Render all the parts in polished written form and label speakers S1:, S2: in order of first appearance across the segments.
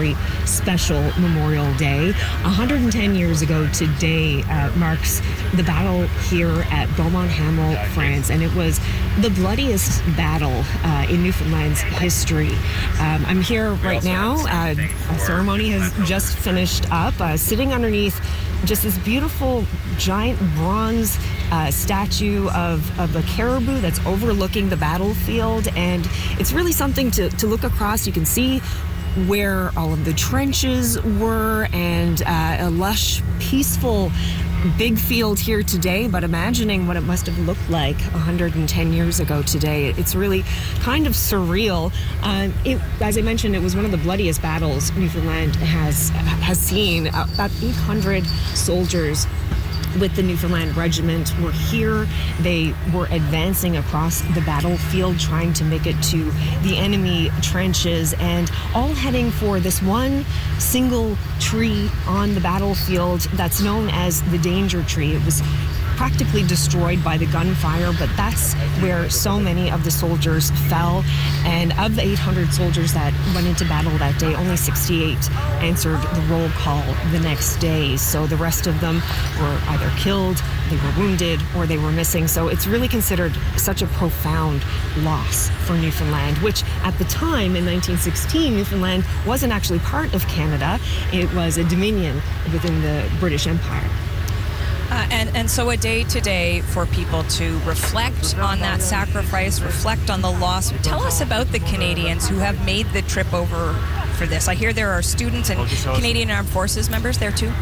S1: very special Memorial Day. 110 years ago today marks the battle here at Beaumont-Hamel, France, and it was the bloodiest battle in Newfoundland's history. I'm here right now. A ceremony has just finished up, sitting underneath just this beautiful giant bronze statue of a caribou that's overlooking the battlefield, and it's really something to look across. You can see where all of the trenches were, and a lush, peaceful big field here today, but imagining what it must have looked like 110 years ago today, it's really kind of surreal. As I mentioned, it was one of the bloodiest battles Newfoundland has seen. About 800 soldiers with the Newfoundland Regiment were here. They were advancing across the battlefield, trying to make it to the enemy trenches, and all heading for this one single tree on the battlefield that's known as the Danger Tree. It was practically destroyed by the gunfire, but that's where so many of the soldiers fell. And of the 800 soldiers that went into battle that day, only 68 answered the roll call the next day. So the rest of them were either killed, they were wounded, or they were missing. So it's really considered such a profound loss for Newfoundland, which at the time in 1916, Newfoundland wasn't actually part of Canada. It was a dominion within the British Empire.
S2: And so a day today for people to reflect on that sacrifice, reflect on the loss. Tell us about the Canadians who have made the trip over for this. I hear there are students and Canadian Armed Forces members there too.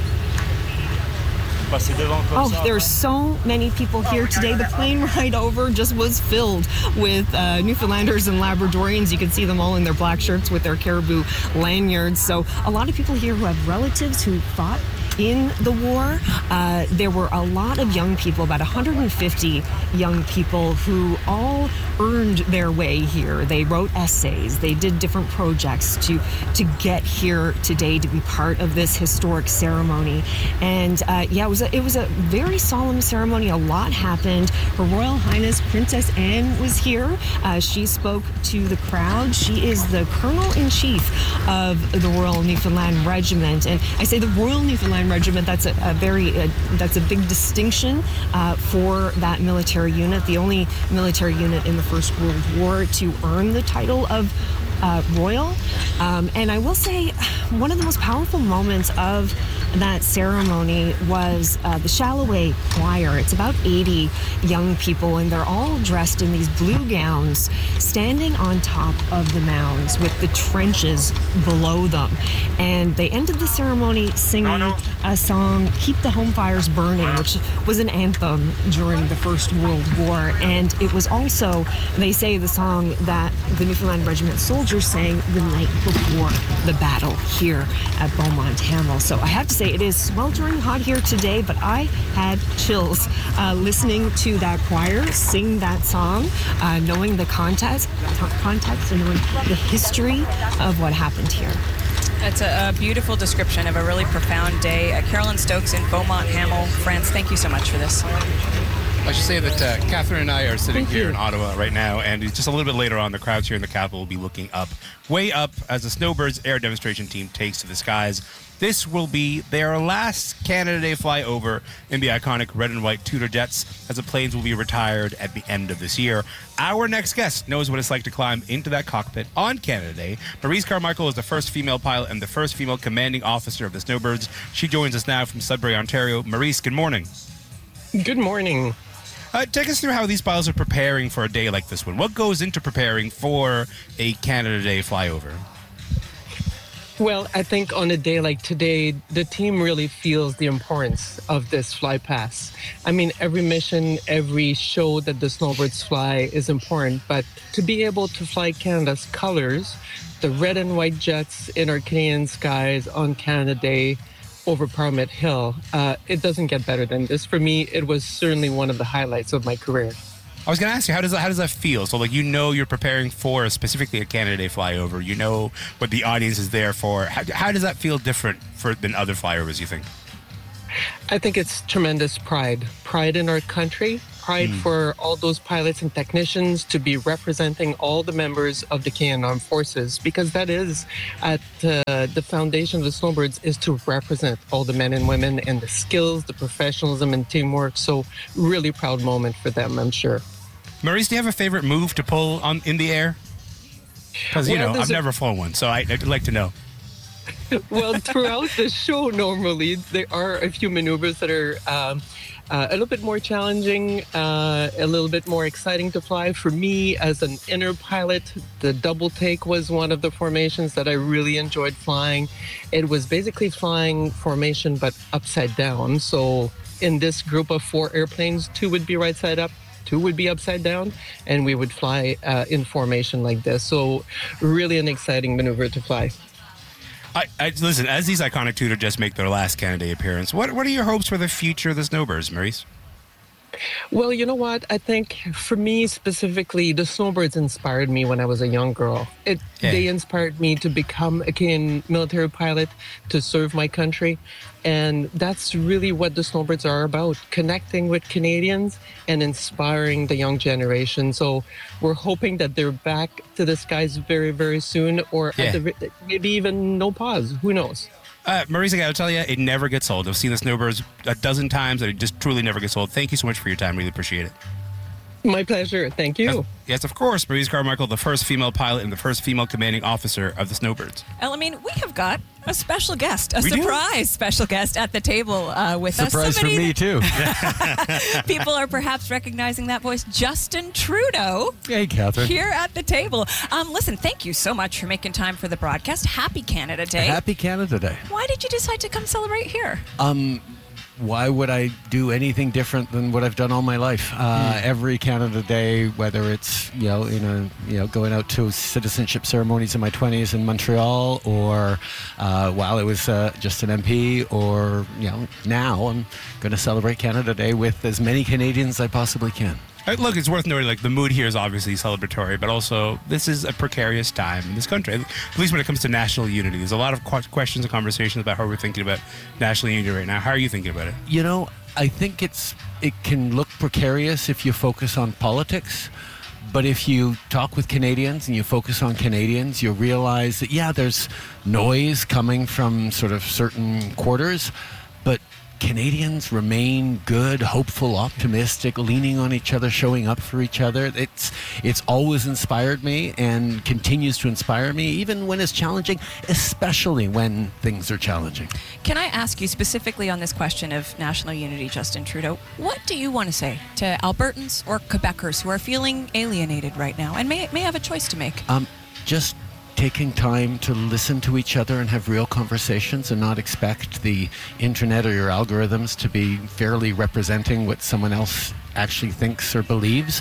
S1: Oh, there's so many people here today. The plane ride over just was filled with Newfoundlanders and Labradorians. You can see them all in their black shirts with their caribou lanyards. So a lot of people here who have relatives who fought in the war. There were a lot of young people, about 150 young people who all earned their way here. They wrote essays, they did different projects to get here today to be part of this historic ceremony. And it was a very solemn ceremony. A lot happened. Her Royal Highness Princess Anne was here. She spoke to the crowd. She is the Colonel-in-Chief of the Royal Newfoundland Regiment. And I say the Royal Newfoundland Regiment, that's a big distinction for that military unit, the only military unit in the First World War to earn the title of royal. And I will say one of the most powerful moments of that ceremony was the Challoway Choir. It's about 80 young people, and they're all dressed in these blue gowns, standing on top of the mounds with the trenches below them. And they ended the ceremony singing a song, Keep the Home Fires Burning, which was an anthem during the First World War. And it was also, they say, the song that the Newfoundland Regiment soldiers sang the night before the battle here at Beaumont-Hamel. So I have to say, it is sweltering hot here today, but I had chills listening to that choir sing that song, knowing the context and knowing the history of what happened here.
S2: That's a beautiful description of a really profound day. Carolyn Stokes in Beaumont-Hamel, France, thank you so much for this.
S3: I should say that Catherine and I are sitting here in Ottawa right now, and just a little bit later on, the crowds here in the capital will be looking up, way up, as the Snowbirds air demonstration team takes to the skies. This will be their last Canada Day flyover in the iconic red and white Tudor jets, as the planes will be retired at the end of this year. Our next guest knows what it's like to climb into that cockpit on Canada Day. Maurice Carmichael is the first female pilot and the first female commanding officer of the Snowbirds. She joins us now from Sudbury, Ontario. Maurice, good morning.
S4: Good morning.
S3: Take us through how these pilots are preparing for a day like this one. What goes into preparing for a Canada Day flyover?
S4: Well, I think on a day like today, the team really feels the importance of this fly pass. I mean, every mission, every show that the Snowbirds fly is important, but to be able to fly Canada's colors, the red and white jets in our Canadian skies on Canada Day over Parliament Hill, it doesn't get better than this. For me, it was certainly one of the highlights of my career.
S3: I was going to ask you, how does that feel? So, you're preparing for specifically a Canada Day flyover. You know what the audience is there for. How does that feel different than other flyovers, you think?
S4: I think it's tremendous pride. Pride in our country, pride for all those pilots and technicians to be representing all the members of the Canadian Armed Forces, because that is at the foundation of the Snowbirds, is to represent all the men and women and the skills, the professionalism and teamwork. So really proud moment for them, I'm sure.
S3: Maurice, do you have a favorite move to pull in the air? Because, I've never flown one, so I'd like to know.
S4: Well, throughout the show, normally, there are a few maneuvers that are a little bit more challenging, a little bit more exciting to fly. For me, as an inner pilot, the double take was one of the formations that I really enjoyed flying. It was basically flying formation, but upside down. So in this group of 4 airplanes, 2 would be right side up, 2 would be upside down, and we would fly in formation like this. So really an exciting maneuver to fly.
S3: Listen, as these iconic Tudor jets make their last Canada Day appearance, what are your hopes for the future of the Snowbirds, Maurice?
S4: Well, you know what? I think for me specifically, the Snowbirds inspired me when I was a young girl. They inspired me to become a Canadian military pilot, to serve my country. And that's really what the Snowbirds are about, connecting with Canadians and inspiring the young generation. So we're hoping that they're back to the skies very, very soon, or maybe even no pause. Who knows?
S3: Maurice, I got to tell you, it never gets old. I've seen the Snowbirds a dozen times, and it just truly never gets old. Thank you so much for your time. Really appreciate it.
S4: My pleasure. Thank you.
S3: Yes, of course. Maurice Carmichael, the first female pilot and the first female commanding officer of the Snowbirds.
S2: Elamine, we have got a special guest, surprise special guest at the table with us.
S5: Surprise for me, too.
S2: People are perhaps recognizing that voice. Justin Trudeau.
S5: Hey, Catherine.
S2: Here at the table. Listen, thank you so much for making time for the broadcast. Happy Canada Day.
S5: Happy Canada Day.
S2: Why did you decide to come celebrate here?
S5: Why would I do anything different than what I've done all my life? Every Canada Day, whether it's going out to citizenship ceremonies in my 20s in Montreal, or while I was just an MP, or now I'm going to celebrate Canada Day with as many Canadians as I possibly can.
S3: Look, it's worth noting, the mood here is obviously celebratory, but also this is a precarious time in this country, at least when it comes to national unity. There's a lot of questions and conversations about how we're thinking about national unity right now. How are you thinking about it?
S5: I think it can look precarious if you focus on politics. But if you talk with Canadians and you focus on Canadians, you realize that, there's noise coming from sort of certain quarters, but Canadians remain good, hopeful, optimistic, leaning on each other, showing up for each other. It's always inspired me and continues to inspire me, even when it's challenging, especially when things are challenging.
S2: Can I ask you specifically on this question of national unity, Justin Trudeau, what do you want to say to Albertans or Quebecers who are feeling alienated right now and may have a choice to make?
S5: Just taking time to listen to each other and have real conversations and not expect the internet or your algorithms to be fairly representing what someone else actually thinks or believes.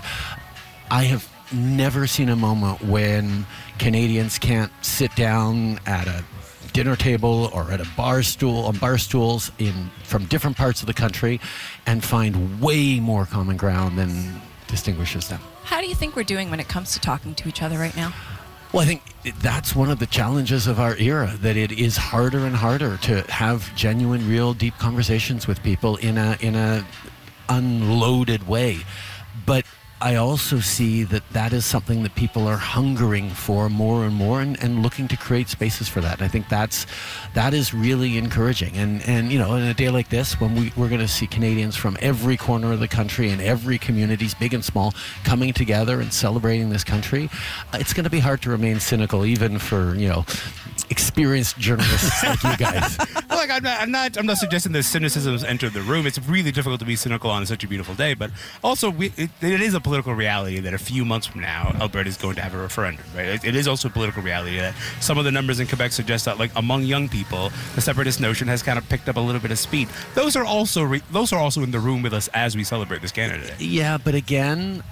S5: I have never seen a moment when Canadians can't sit down at a dinner table or at a bar stools from different parts of the country and find way more common ground than distinguishes them.
S2: How do you think we're doing when it comes to talking to each other right now?
S5: Well, I think that's one of the challenges of our era, that it is harder and harder to have genuine, real, deep conversations with people in a unloaded way. But I also see that is something that people are hungering for more and more, and looking to create spaces for that. And I think that is really encouraging. And in a day like this, when we're going to see Canadians from every corner of the country and every communities, big and small, coming together and celebrating this country, it's going to be hard to remain cynical, even for experienced journalists like you guys.
S3: Look, I'm not suggesting that cynicism has entered the room. It's really difficult to be cynical on such a beautiful day, but also it is a political reality that a few months from now, Alberta is going to have a referendum, right? It is also a political reality that some of the numbers in Quebec suggest that, among young people, the separatist notion has kind of picked up a little bit of speed. Those are also in the room with us as we celebrate this Canada Day.
S5: Yeah, but again,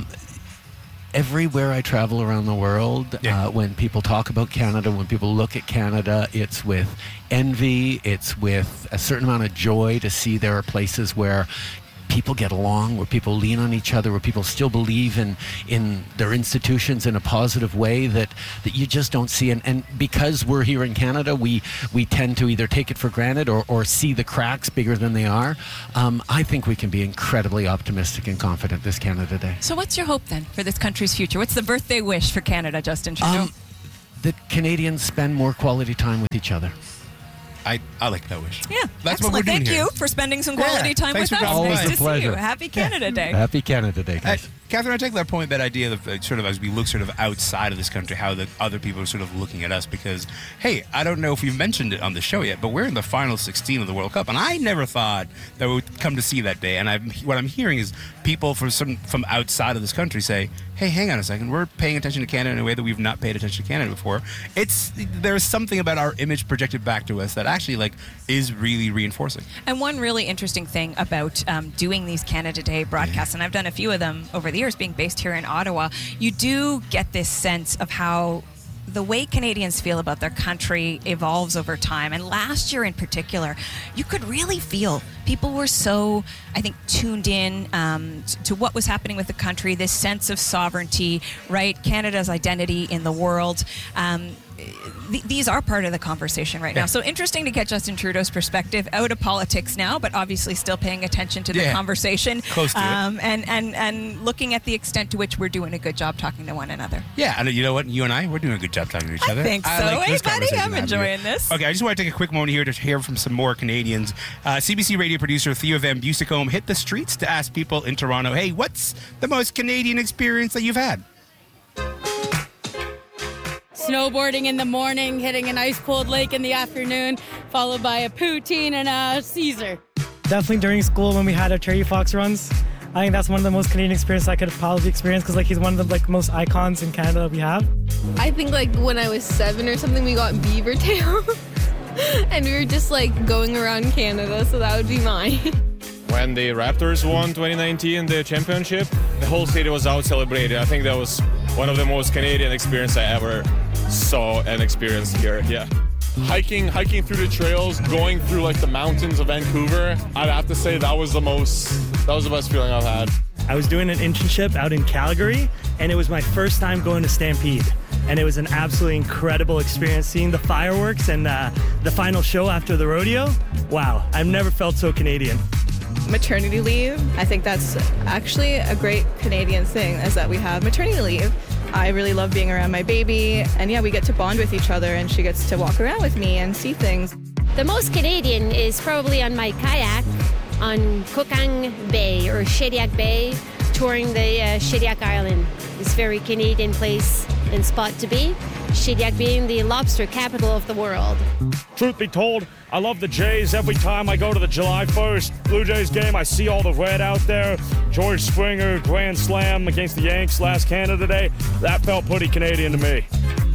S5: everywhere I travel around the world, when people talk about Canada, when people look at Canada, it's with envy, it's with a certain amount of joy to see there are places where people get along, where people lean on each other, where people still believe in their institutions in a positive way that you just don't see. And because we're here in Canada, we tend to either take it for granted or see the cracks bigger than they are. I think we can be incredibly optimistic and confident this Canada Day.
S2: So what's your hope then for this country's future? What's the birthday wish for Canada, Justin Trudeau?
S5: That Canadians spend more quality time with each other.
S3: I like that wish.
S2: Yeah,
S3: That's
S2: excellent.
S3: what we're doing
S2: Thank
S3: here.
S2: you for spending some quality time
S3: thanks
S2: with
S3: for
S2: us.
S3: dropping
S2: Nice
S3: by.
S2: to see
S5: Pleasure.
S2: you. Happy Canada Day.
S5: Happy Canada Day, guys.
S3: Catherine, I take that point, that idea of sort of as we look sort of outside of this country, how the other people are sort of looking at us because, hey, I don't know if we've mentioned it on the show yet, but we're in the final 16 of the World Cup, and I never thought that we would come to see that day. And what I'm hearing is people from outside of this country say, hey, hang on a second, we're paying attention to Canada in a way that we've not paid attention to Canada before. There's something about our image projected back to us that actually is really reinforcing.
S2: And one really interesting thing about doing these Canada Day broadcasts, and I've done a few of them over the years being based here in Ottawa, you do get this sense of how the way Canadians feel about their country evolves over time. And last year in particular, you could really feel people were so, I think, tuned in to what was happening with the country, this sense of sovereignty, right? Canada's identity in the world. These are part of the conversation right now. So interesting to get Justin Trudeau's perspective out of politics now, but obviously still paying attention to the conversation.
S3: Close to it.
S2: And looking at the extent to which we're doing a good job talking to one another.
S3: Yeah, and you know what? You and I, we're doing a good job talking to each other.
S2: I think so.
S3: like
S2: Hey,
S3: this
S2: buddy,
S3: conversation
S2: I'm enjoying this.
S3: Okay, I just want to take a quick moment here to hear from some more Canadians. CBC radio producer Theo Van Busicombe hit the streets to ask people in Toronto, hey, what's the most Canadian experience that you've had?
S6: Snowboarding in the morning, hitting an ice cold lake in the afternoon, followed by a poutine and a Caesar.
S7: Definitely during school when we had our Terry Fox runs. I think that's one of the most Canadian experiences I could probably experience because he's one of the most icons in Canada that we have.
S8: I think when I was 7 or something, we got beaver tail and we were just going around Canada, so that would be mine.
S9: When the Raptors won 2019, the championship, the whole city was out celebrating. I think that was one of the most Canadian experiences I ever saw and experienced here. Yeah. Hiking through the trails, going through the mountains of Vancouver. I'd have to say that was the best feeling I've had.
S7: I was doing an internship out in Calgary, and it was my first time going to Stampede. And it was an absolutely incredible experience seeing the fireworks and the final show after the rodeo. Wow, I've never felt so Canadian.
S8: Maternity leave. I think that's actually a great Canadian thing, is that we have maternity leave. I really love being around my baby, and we get to bond with each other, and she gets to walk around with me and see things.
S10: The most Canadian is probably on my kayak on Kokang Bay or Shediac Bay, touring the Shediac Island. It's a very Canadian place and spot to be. Shediac being the lobster capital of the world.
S11: Truth be told, I love the Jays. Every time I go to the July 1st Blue Jays game, I see all the red out there. George Springer, grand slam against the Yanks last Canada Day. That felt pretty Canadian to me.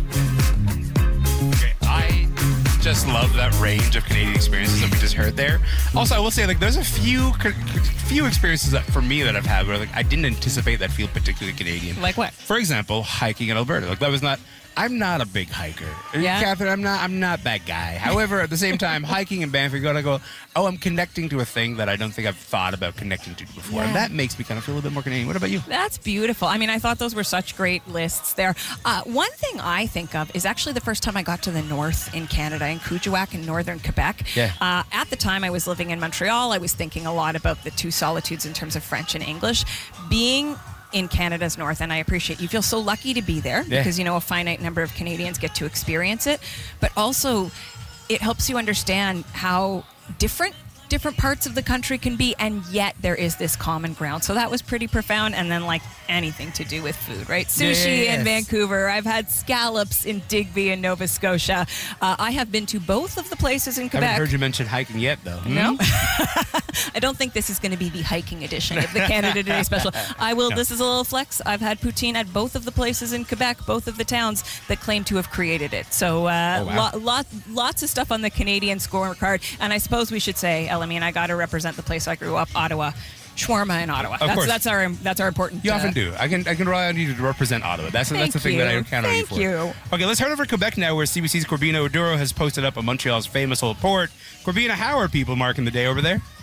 S3: Okay, I just love that range of Canadian experiences that we just heard there. Also, I will say, there's a few experiences that for me that I've had where I didn't anticipate that feel particularly Canadian.
S2: Like what?
S3: For example, hiking in Alberta. That was not. I'm not a big hiker.
S2: Yeah.
S3: Catherine, I'm not that guy. However, at the same time, hiking in Banff, you're going to go, I'm connecting to a thing that I don't think I've thought about connecting to before.
S2: Yeah.
S3: And that makes me kind of feel a little bit more Canadian. What about you?
S2: That's beautiful. I mean, I thought those were such great lists there. One thing I think of is actually the first time I got to the north in Canada, in Kuujjuaq in northern Quebec.
S3: Yeah.
S2: At the time I was living in Montreal, I was thinking a lot about the two solitudes in terms of French and English. Being in Canada's north, and I appreciate you feel so lucky to be there because a finite number of Canadians get to experience it, but also it helps you understand how different parts of the country can be, and yet there is this common ground. So that was pretty profound. And then anything to do with food, right? Sushi in Vancouver. I've had scallops in Digby in Nova Scotia. I have been to both of the places in Quebec.
S3: I haven't heard you mention hiking yet, though.
S2: No. I don't think this is going to be the hiking edition of the Canada Day special. I will. No. This is a little flex. I've had poutine at both of the places in Quebec, both of the towns that claim to have created it. So lots of stuff on the Canadian scorecard. And I suppose we should say, I got to represent the place I grew up, Ottawa. Shawarma in Ottawa. That's our important.
S3: You often do. I can rely on you to represent Ottawa. That's the thing that I count on you for.
S2: Thank you.
S3: Okay, let's head over to Quebec now, where CBC's Corbina Oduro has posted up a Montreal's famous old port. Corbina, how are people marking the day over there?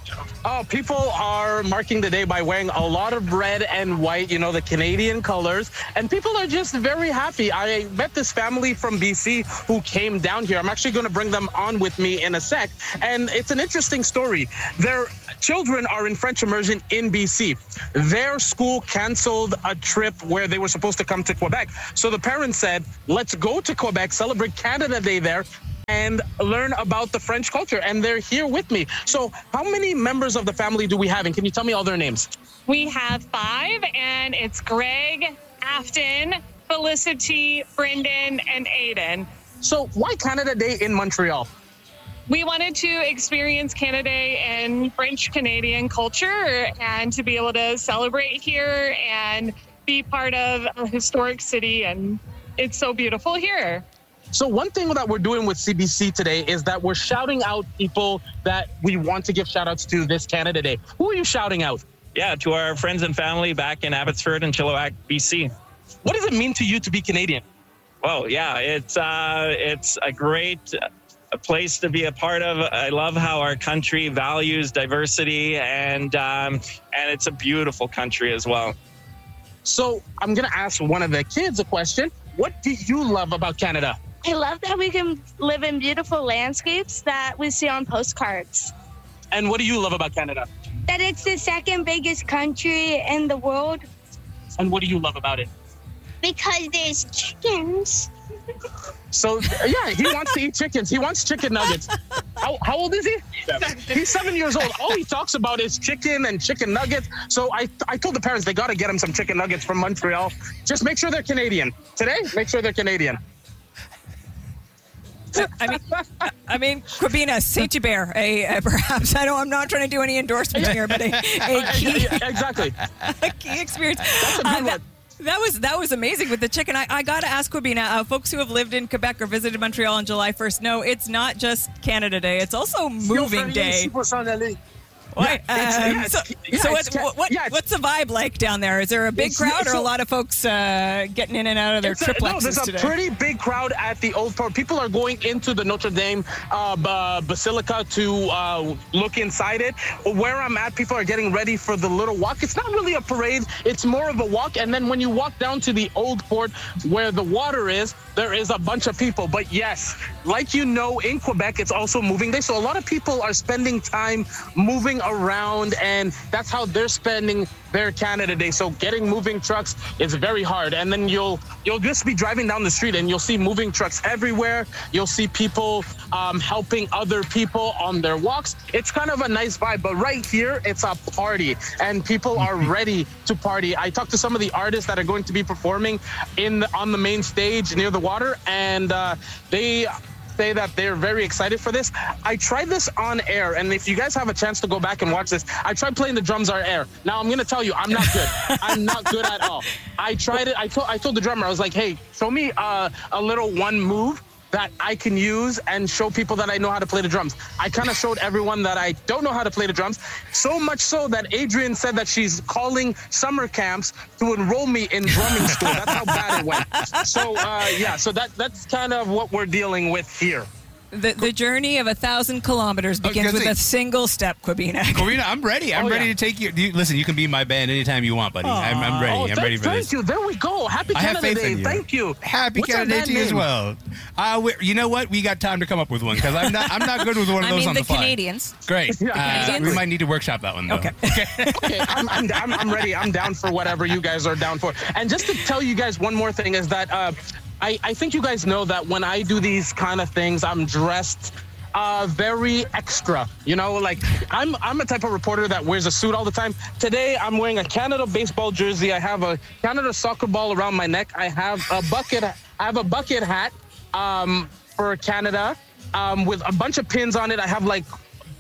S12: People are marking the day by wearing a lot of red and white, the Canadian colors, and people are just very happy. I met this family from BC who came down here. I'm actually going to bring them on with me in a sec, and it's an interesting story. Their children are in French immersion in BC. Their school canceled a trip where they were supposed to come to Quebec. So the parents said, let's go to Quebec, celebrate Canada Day there, and learn about the French culture. And they're here with me. So how many members of the family do we have? And can you tell me all their names?
S13: We have 5, and it's Greg, Afton, Felicity, Brendan, and Aiden.
S12: So why Canada Day in Montreal?
S13: We wanted to experience Canada Day and French-Canadian culture and to be able to celebrate here and be part of a historic city. And it's so beautiful here.
S12: So one thing that we're doing with CBC today is that we're shouting out people that we want to give shout outs to this Canada Day. Who are you shouting out?
S14: Yeah, to our friends and family back in Abbotsford and Chilliwack, BC.
S12: What does it mean to you to be Canadian?
S14: Well, yeah, it's a great place to be a part of. I love how our country values diversity, and it's a beautiful country as well.
S12: So I'm going to ask one of the kids a question. What do you love about Canada?
S15: I love that we can live in beautiful landscapes that we see on postcards.
S12: And what do you love about Canada?
S15: That it's the second biggest country in the world.
S12: And what do you love about it?
S15: Because there's chickens.
S12: So, yeah, he wants to eat chickens. He wants chicken nuggets. How old is he? 7. He's 7 years old. All he talks about is chicken and chicken nuggets. So I told the parents they got to get him some chicken nuggets from Montreal. Just make sure they're Canadian. Today, make sure they're Canadian.
S2: I mean, Quibina, Saint-Hubert, perhaps, I'm not trying to do any endorsements here, but a key,
S12: exactly.
S2: a key experience.
S12: That's a good one.
S2: That was amazing with the chicken. I got to ask Quibina, folks who have lived in Quebec or visited Montreal on July 1st know it's not just Canada Day, it's also moving day. What's the vibe like down there? Is there a big crowd or a lot of folks getting in and out of their triplexes
S12: there's
S2: today?
S12: A pretty big crowd at the Old Port. People are going into the Notre Dame Basilica to look inside it. Where I'm at, people are getting ready for the little walk. It's not really a parade. It's more of a walk. And then when you walk down to the Old Port where the water is, there is a bunch of people. But yes, like in Quebec, it's also moving day. So a lot of people are spending time moving around, and that's how they're spending their Canada Day. So getting moving trucks is very hard. And then you'll just be driving down the street and you'll see moving trucks everywhere. You'll see people helping other people on their walks. It's kind of a nice vibe. But right here, it's a party and people are ready to party. I talked to some of the artists that are going to be performing on the main stage near the water, and they say that they're very excited for this. I tried this on air, and if you guys have a chance to go back and watch this, I tried playing the drums on air. Now I'm gonna tell you, I'm not good. I'm not good at all. I tried it. I told the drummer, I was like, hey, show me a little one move that I can use and show people that I know how to play the drums. I kind of showed everyone that I don't know how to play the drums, so much so that Adrian said that she's calling summer camps to enroll me in drumming school. That's how bad it went. So, so that's kind of what we're dealing with here.
S2: The journey of 1,000 kilometers begins with a single step, Quibina.
S3: Quibina, I'm ready. I'm ready to take you. Listen, you can be in my band anytime you want, buddy. I'm ready. I'm ready for this.
S12: Thank you. There we go. Happy Canada Day. Thank you.
S3: Happy Canada Day to you as well. You know what? We got time to come up with one because I'm not good with one of those on the fly.
S2: Canadians.
S3: Great. We might need to workshop that one though.
S2: Okay.
S12: Okay. I'm ready. I'm down for whatever you guys are down for. And just to tell you guys one more thing is that. I think you guys know that when I do these kind of things, I'm dressed very extra. Like I'm a type of reporter that wears a suit all the time. Today, I'm wearing a Canada baseball jersey. I have a Canada soccer ball around my neck. I have a bucket hat for Canada with a bunch of pins on it. I have like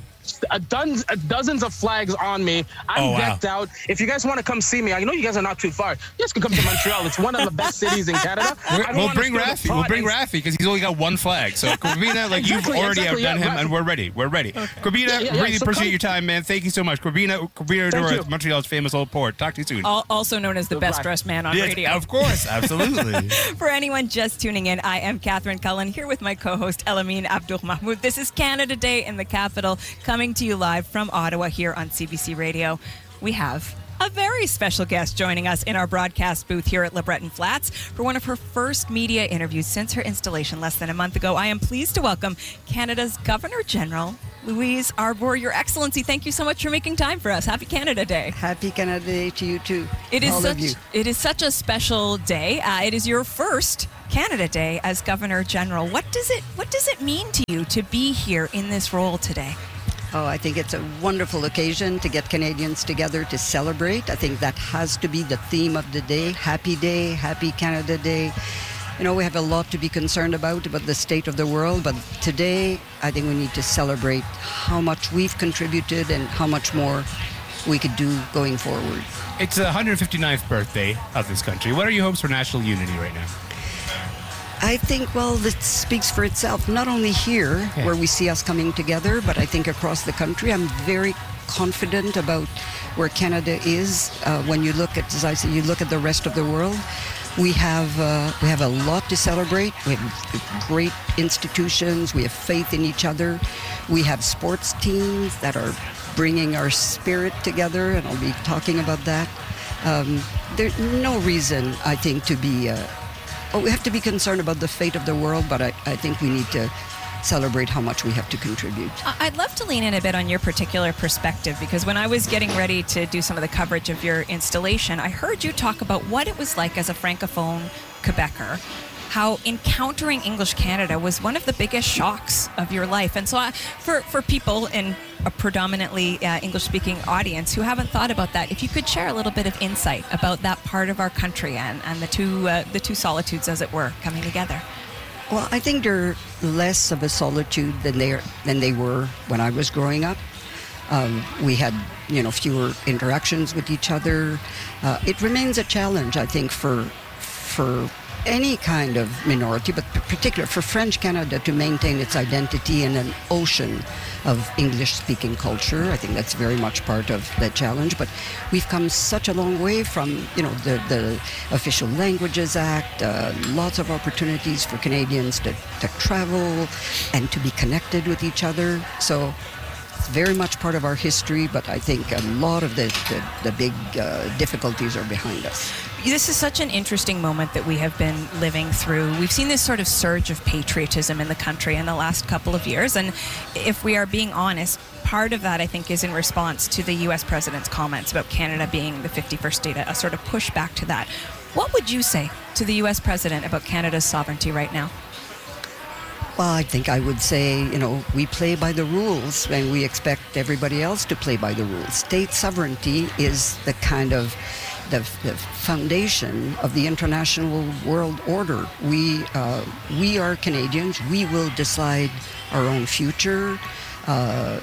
S12: dozens of flags on me. I'm decked out. If you guys want to come see me, I know you guys are not too far. You guys can come to Montreal. It's one of the best cities in Canada.
S3: We'll bring Rafi. We'll bring Rafi because he's only got one flag. So Quibina, you've already outdone him, and we're ready. We're ready. Quibina, really appreciate your time, man. Thank you so much. Quibina Dora, Montreal's famous Old Port. Talk to you soon.
S2: Also known as the best dressed man on radio.
S3: Of course, absolutely.
S2: For anyone just tuning in, I am Catherine Cullen here with my co-host Elamine Abdul Mahmoud. This is Canada Day in the capital. Come coming to you live from Ottawa here on CBC Radio. We have a very special guest joining us in our broadcast booth here at LeBreton Flats for one of her first media interviews since her installation less than a month ago. I am pleased to welcome Canada's Governor General, Louise Arbour. Your Excellency, thank you so much for making time for us. Happy Canada Day.
S16: Happy Canada Day to you too.
S2: It is such a special day. It is your first Canada Day as Governor General. What does it mean to you to be here in this role today?
S16: Oh, I think it's a wonderful occasion to get Canadians together to celebrate. I think that has to be the theme of the day. Happy Canada Day. You know, we have a lot to be concerned about the state of the world, but today I think we need to celebrate how much we've contributed and how much more we could do going forward.
S3: It's the 159th birthday of this country. What are your hopes for national unity right now?
S16: I think, well, this speaks for itself. Not only here, where we see us coming together, but I think across the country. I'm very confident about where Canada is. When you look at, as I say, you look at the rest of the world, we have a lot to celebrate. We have great institutions. We have faith in each other. We have sports teams that are bringing our spirit together, and I'll be talking about that. There's no reason, I think, to be... we have to be concerned about the fate of the world, but I think we need to celebrate how much we have to contribute.
S2: I'd love to lean in a bit on your particular perspective, because when I was getting ready to do some of the coverage of your installation, I heard you talk about what it was like as a Francophone Quebecer, how encountering English Canada was one of the biggest shocks of your life. And so for people in a predominantly English-speaking audience who haven't thought about that, if you could share a little bit of insight about that part of our country and the two solitudes, as it were, coming together.
S16: Well, I think they're less of a solitude than they were when I was growing up. We had, fewer interactions with each other. It remains a challenge, I think, for any kind of minority, but particularly for French Canada to maintain its identity in an ocean of English-speaking culture. I think that's very much part of the challenge. But we've come such a long way from, the Official Languages Act, lots of opportunities for Canadians to travel and to be connected with each other. So it's very much part of our history, but I think a lot of the big difficulties are behind us.
S2: This is such an interesting moment that we have been living through. We've seen this sort of surge of patriotism in the country in the last couple of years. And if we are being honest, part of that, I think, is in response to the U.S. President's comments about Canada being the 51st state, a sort of pushback to that. What would you say to the U.S. President about Canada's sovereignty right now?
S16: Well, I think I would say, we play by the rules and we expect everybody else to play by the rules. State sovereignty is the kind of the foundation of the international world order. We are Canadians. We will decide our own future, but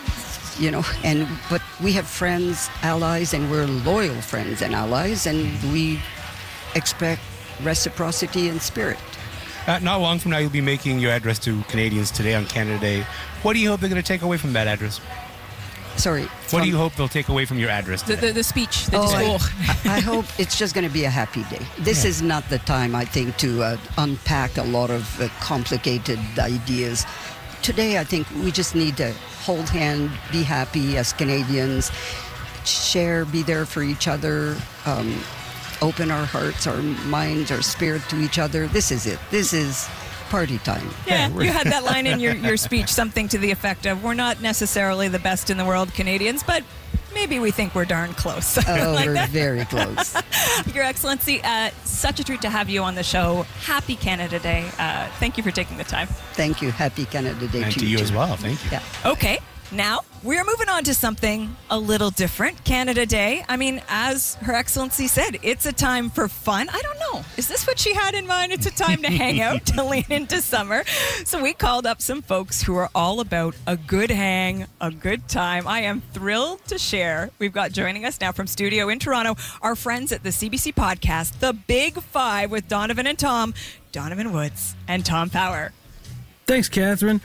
S16: we have friends, allies, and we're loyal friends and allies, and we expect reciprocity in spirit.
S3: Not long from now, you'll be making your address to Canadians today on Canada Day. What do you hope they're going to take away from that address?
S16: Sorry.
S3: What do you hope they'll take away from your address today?
S2: The speech, the discourse.
S16: I hope it's just going to be a happy day. This is not the time, I think, to unpack a lot of complicated ideas. Today, I think we just need to hold hand, be happy as Canadians, share, be there for each other, open our hearts, our minds, our spirit to each other. This is it. This is party time.
S2: Yeah, you had that line in your speech, something to the effect of, we're not necessarily the best in the world, Canadians, but maybe we think we're darn close.
S16: Oh, like we're very close.
S2: Your Excellency, such a treat to have you on the show. Happy Canada Day. Thank you for taking the time.
S16: Thank you. Happy Canada Day
S3: and to you as well. Thank you.
S16: Yeah.
S2: Okay. Now, we're moving on to something a little different. Canada Day. I mean, as Her Excellency said, it's a time for fun. I don't know. Is this what she had in mind? It's a time to hang out, to lean into summer. So we called up some folks who are all about a good hang, a good time. I am thrilled to share. We've got joining us now from studio in Toronto, our friends at the CBC podcast, The Big Five, with Donovan and Tom, Donovan Woods and Tom Power.
S17: Thanks, Catherine.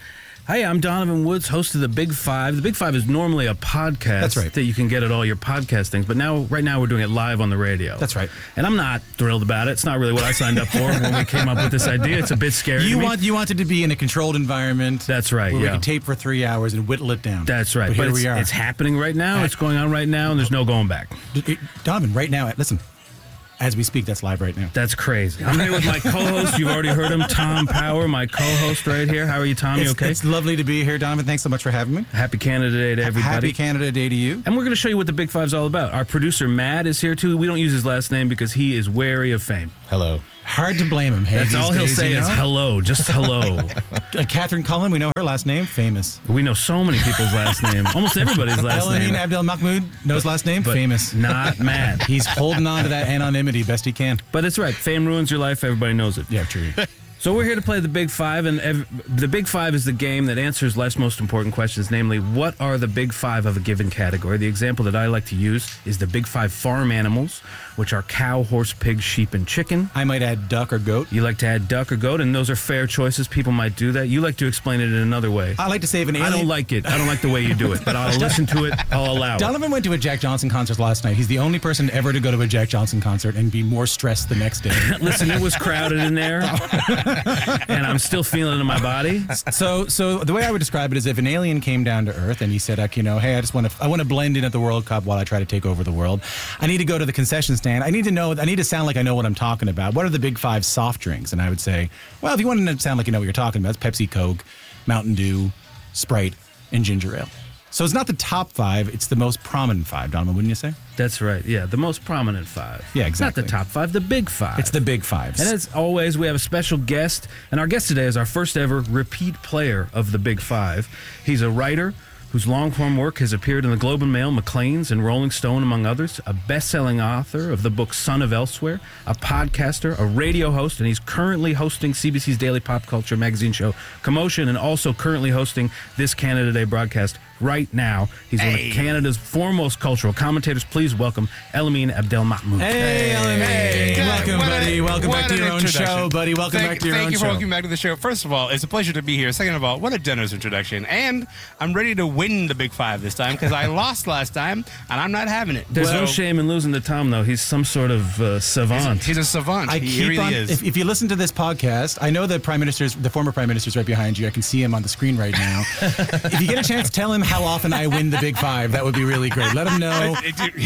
S17: Hey, I'm Donovan Woods, host of The Big Five. The Big Five is normally a podcast
S18: That's right.
S17: that you can get at all your podcast things, but right now we're doing it live on the radio.
S18: That's right.
S17: And I'm not thrilled about it. It's not really what I signed up for when we came up with this idea. It's a bit scary to me.
S18: You wanted to be in a controlled environment.
S17: That's right,
S18: where
S17: yeah.
S18: we could tape for 3 hours and whittle it down.
S17: That's right.
S18: But here we are.
S17: It's happening right now. It's going on right now, and there's no going back.
S18: Donovan, right now, listen. As we speak, that's live right now.
S17: That's crazy. I'm here with my co-host. You've already heard him, Tom Power, my co-host right here. How are you, Tom? You okay?
S18: It's lovely to be here, Donovan. Thanks so much for having me.
S17: Happy Canada Day to everybody.
S18: Happy Canada Day to you.
S17: And we're going to show you what the Big Five's all about. Our producer, Matt, is here, too. We don't use his last name because he is wary of fame.
S18: Hello. Hard to blame him. Hey,
S17: that's all he'll say is hello, just hello.
S18: Catherine Cullen, we know her last name, famous.
S17: We know so many people's last name. Almost everybody's last name.
S18: Elamine Abdel Mahmoud knows last name,
S17: but
S18: famous.
S17: Not Matt.
S18: He's holding on to that anonymity best he can.
S17: But it's right. Fame ruins your life. Everybody knows it.
S18: Yeah, true.
S17: So we're here to play the Big Five, and the Big Five is the game that answers life's most important questions, namely, what are the Big Five of a given category? The example that I like to use is the Big Five farm animals, which are cow, horse, pig, sheep, and chicken.
S18: I might add duck or goat.
S17: You like to add duck or goat, and those are fair choices. People might do that. You like to explain it in another way.
S18: I like to say if an alien...
S17: I don't like it. I don't like the way you do it, but I'll listen to it. I'll allow it.
S18: Donovan went to a Jack Johnson concert last night. He's the only person ever to go to a Jack Johnson concert and be more stressed the next day.
S17: Listen, it was crowded in there, and I'm still feeling it in my body.
S18: So the way I would describe it is if an alien came down to Earth and he said, hey, I want to blend in at the World Cup while I try to take over the world. I need to go to the concession stand. I need to sound like I know what I'm talking about. What are the Big Five soft drinks? And I would say, well, if you want to sound like you know what you're talking about, it's Pepsi, Coke, Mountain Dew, Sprite, and ginger ale. So it's not the top five, it's the most prominent five, Donovan, wouldn't you say?
S17: That's right, yeah, the most prominent five.
S18: Yeah, exactly.
S17: Not the top five, the Big Five.
S18: It's the Big Fives.
S17: And as always, we have a special guest, and our guest today is our first ever repeat player of the Big Five. He's a writer whose long-form work has appeared in the Globe and Mail, Maclean's, and Rolling Stone, among others, a best-selling author of the book Son of Elsewhere, a podcaster, a radio host, and he's currently hosting CBC's daily pop culture magazine show, Commotion, and also currently hosting this Canada Day broadcast right now. He's one of Canada's foremost cultural commentators. Please welcome Elamine Abdel Mahmoud.
S18: Hey, Elamine. Welcome, buddy. Welcome back to your own show, buddy. Welcome back to your own show.
S3: Thank you for welcoming back to the show. First of all, it's a pleasure to be here. Second of all, what a generous introduction. And I'm ready to win the Big Five this time because I lost last time, and I'm not having it.
S17: There's no shame in losing to Tom, though. He's some sort of savant.
S3: He's a savant.
S18: He really is. If you listen to this podcast, I know the former prime minister's right behind you. I can see him on the screen right now. If you get a chance, tell him how often I win the Big Five. That would be really great. Let him know.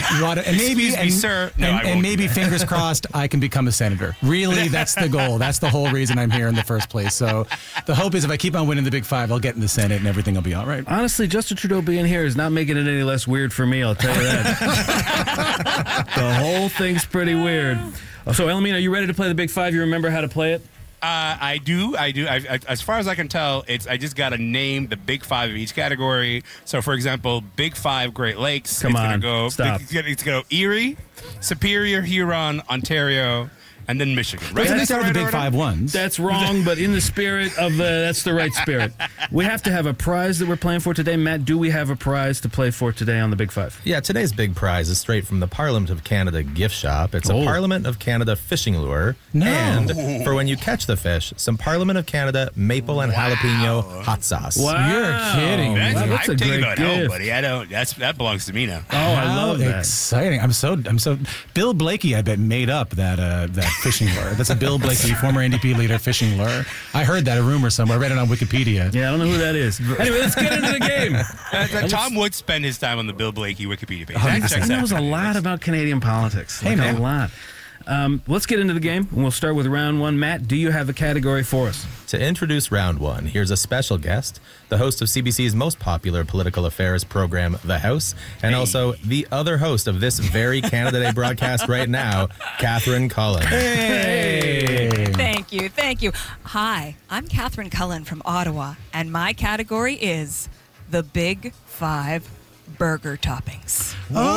S18: And maybe fingers crossed, I can become a senator. Really, that's the goal. That's the whole reason I'm here in the first place. So the hope is if I keep on winning the Big Five, I'll get in the Senate and everything will be all right.
S17: Honestly, Justin Trudeau being here is not making it any less weird for me, I'll tell you that. The whole thing's pretty weird. So, Elamine, are you ready to play the Big Five? You remember how to play it?
S3: I do. As far as I can tell, I just got to name the Big Five of each category. So, for example, Big Five Great Lakes.
S17: Stop.
S3: It's going to go Erie, Superior, Huron, Ontario, and then Michigan.
S18: Right? These are the Big Five ones.
S17: That's wrong, but in the spirit of that's the right spirit. We have to have a prize that we're playing for today. Matt, do we have a prize to play for today on the Big Five?
S19: Yeah, today's big prize is straight from the Parliament of Canada gift shop. It's a Parliament of Canada fishing lure.
S18: No.
S19: And for when you catch the fish, some Parliament of Canada maple and jalapeno hot sauce.
S17: Wow.
S18: You're kidding.
S3: That's a great gift. Home, buddy. That belongs to me now.
S17: Oh, I love that.
S18: Exciting. I'm so Bill Blakey, I bet, made up that fishing lure. That's a Bill Blakey, former NDP leader, fishing lure. I heard that, a rumor somewhere. I read it on Wikipedia.
S17: Yeah, I don't know who that is. Anyway, let's get into the game.
S3: Tom would spend his time on the Bill Blakey Wikipedia page.
S17: He knows a lot about Canadian politics.
S18: Hey, man.
S17: A lot. Let's get into the game, and we'll start with round one. Matt, do you have a category for us?
S19: To introduce round one, here's a special guest, the host of CBC's most popular political affairs program, The House, and also the other host of this very Canada Day broadcast right now, Catherine Cullen.
S2: Hey! Thank you. Hi, I'm Catherine Cullen from Ottawa, and my category is the Big Five burger toppings.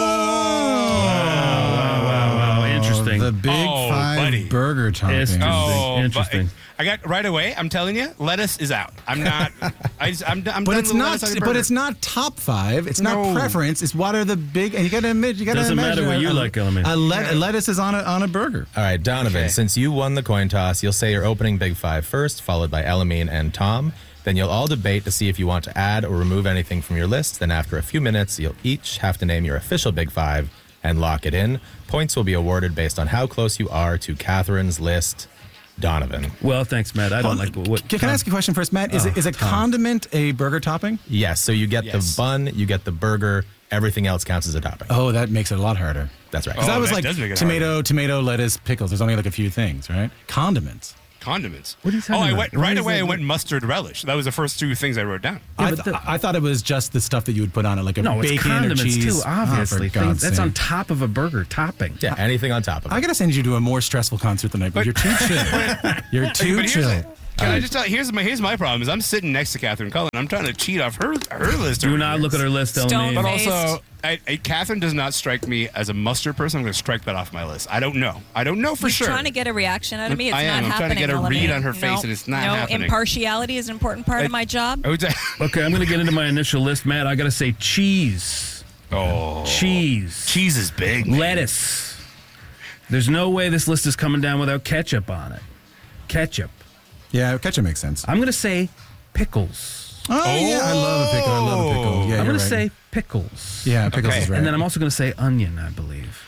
S17: Wow. Interesting.
S18: The Big Five burger toppings.
S17: Interesting.
S3: I got right away. I'm telling you, lettuce is out. I'm not. I'm
S18: but it's not. But it's not top five. It's not preference. It's what are the big. And you got to admit.
S17: Doesn't matter what you like, Elamine.
S18: Lettuce is on a burger.
S19: All right, Donovan. Okay. Since you won the coin toss, you'll say your opening Big Five first, followed by Elamine and Tom. Then you'll all debate to see if you want to add or remove anything from your list. Then after a few minutes, you'll each have to name your official Big Five and lock it in. Points will be awarded based on how close you are to Catherine's list. Donovan.
S17: Well, thanks, Matt. I don't like what.
S18: Can I ask you a question first, Matt? Is a condiment a burger topping?
S19: Yes. So you get the bun, you get the burger. Everything else counts as a topping.
S18: Oh, that makes it a lot harder.
S19: That's right.
S18: Because that was like tomato, lettuce, pickles. There's only like a few things, right? Condiments.
S3: What
S17: are you talking about?
S3: I went mustard relish. That was the first two things I wrote down.
S18: I thought it was just the stuff that you would put on it, like a
S17: it's
S18: bacon
S17: condiments
S18: or cheese.
S17: too, obviously.
S18: Oh, for God's
S17: That's
S18: sake.
S17: on top of a burger topping.
S19: Yeah, anything on top of it.
S18: I gotta send you to a more stressful concert tonight, but you're too chill. You're too chill.
S3: Can I just tell? Here's my problem: is I'm sitting next to Catherine Cullen. I'm trying to cheat off her list.
S17: Do not look at her list, Ellen.
S3: But also, Catherine does not strike me as a mustard person. I'm going to strike that off my list. I don't know for
S2: You're
S3: sure.
S2: trying to get a reaction out of me. It's
S3: I am.
S2: not
S3: I'm trying to
S2: happening.
S3: get a
S2: Ellen.
S3: read on her face, and it's not happening.
S2: Impartiality is an important part of my job.
S17: Okay, I'm going to get into my initial list, Matt. I got to say cheese.
S3: Oh,
S17: cheese.
S3: Cheese is big. Man.
S17: Lettuce. There's no way this list is coming down without ketchup on it. Ketchup.
S18: Yeah, ketchup makes sense.
S17: I'm going to say pickles.
S18: Oh, yeah, I love a pickle. Yeah,
S17: I'm
S18: you're
S17: going to
S18: right.
S17: say pickles.
S18: Yeah, pickles is right.
S17: And then I'm also going to say onion, I believe.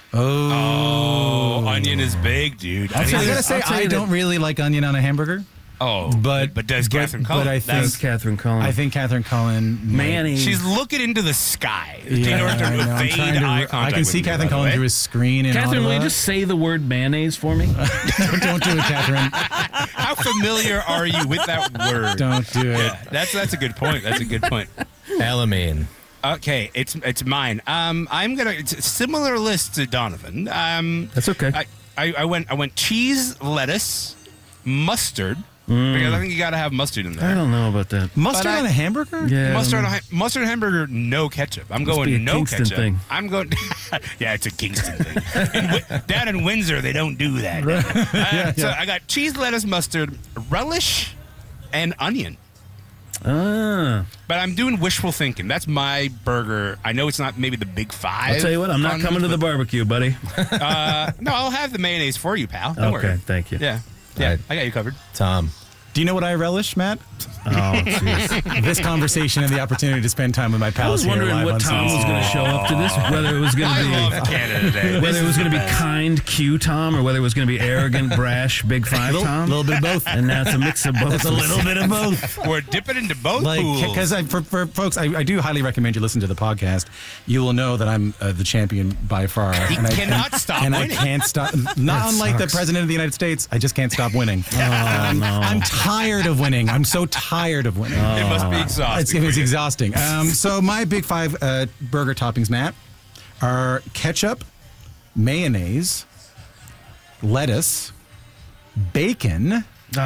S3: Oh, onion is big, dude.
S18: I gotta say, I don't really like onion on a hamburger.
S3: Oh,
S18: but
S3: does Catherine Cullen?
S18: But I think
S17: Catherine Cullen.
S18: I think Catherine Cullen
S17: mayonnaise.
S3: She's looking into the sky.
S18: Yeah,
S3: in order to
S18: I know. I'm
S3: evade
S18: trying to-
S3: eye contact.
S18: I can see
S3: with me,
S18: Catherine
S3: by the
S18: Cullen
S3: way.
S18: through his screen in
S17: Catherine, will you
S18: Ottawa.
S17: just say the word mayonnaise for me?
S18: Don't do it, Catherine.
S3: How familiar are you with that word?
S18: Don't do it.
S3: Yeah, that's a good point. That's a good point.
S19: Elamine.
S3: Okay, it's mine. It's a similar list to Donovan.
S17: That's okay.
S3: I went cheese, lettuce, mustard. Because I think you got to have mustard in there.
S17: I don't know about that.
S18: Mustard on a hamburger?
S17: Yeah.
S3: Mustard hamburger, no ketchup. I'm
S17: Must be a
S3: going no
S17: Kingston
S3: ketchup.
S17: thing.
S3: I'm going. Yeah, it's a Kingston thing. Down in Windsor, they don't do that. So I got cheese, lettuce, mustard, relish, and onion. But I'm doing wishful thinking. That's my burger. I know it's not maybe the big five.
S17: I'll tell you what, I'm not coming to the barbecue, buddy.
S3: No, I'll have the mayonnaise for you, pal. Don't
S17: Okay,
S3: worry.
S17: thank you.
S3: Yeah,
S19: Right.
S3: I got you covered.
S19: Tom.
S18: Do you know what I relish, Matt?
S17: Oh, jeez.
S18: This conversation and the opportunity to spend time with my
S17: I
S18: pals
S17: was
S18: here
S17: wondering
S18: live
S17: what
S18: on
S17: Tom was
S18: CBC.
S17: going to show up to this, whether it was going to be
S3: I love Canada Day.
S17: whether it was going to be kind Q Tom or whether it was going to be arrogant, brash, Big Five Tom.
S18: A little bit of both.
S17: And now it's a mix of both.
S18: It's a little bit of both.
S3: We're dipping into both pools.
S18: Because for folks, I do highly recommend you listen to the podcast. You will know that I'm the champion by far.
S3: He cannot stop
S18: and
S3: winning.
S18: I can't stop. Not unlike the president of the United States, I just can't stop winning. I'm tired of winning. I'm so tired of winning.
S3: It must be exhausting.
S18: It's exhausting. So my big five burger toppings, Matt, are ketchup, mayonnaise, lettuce, bacon,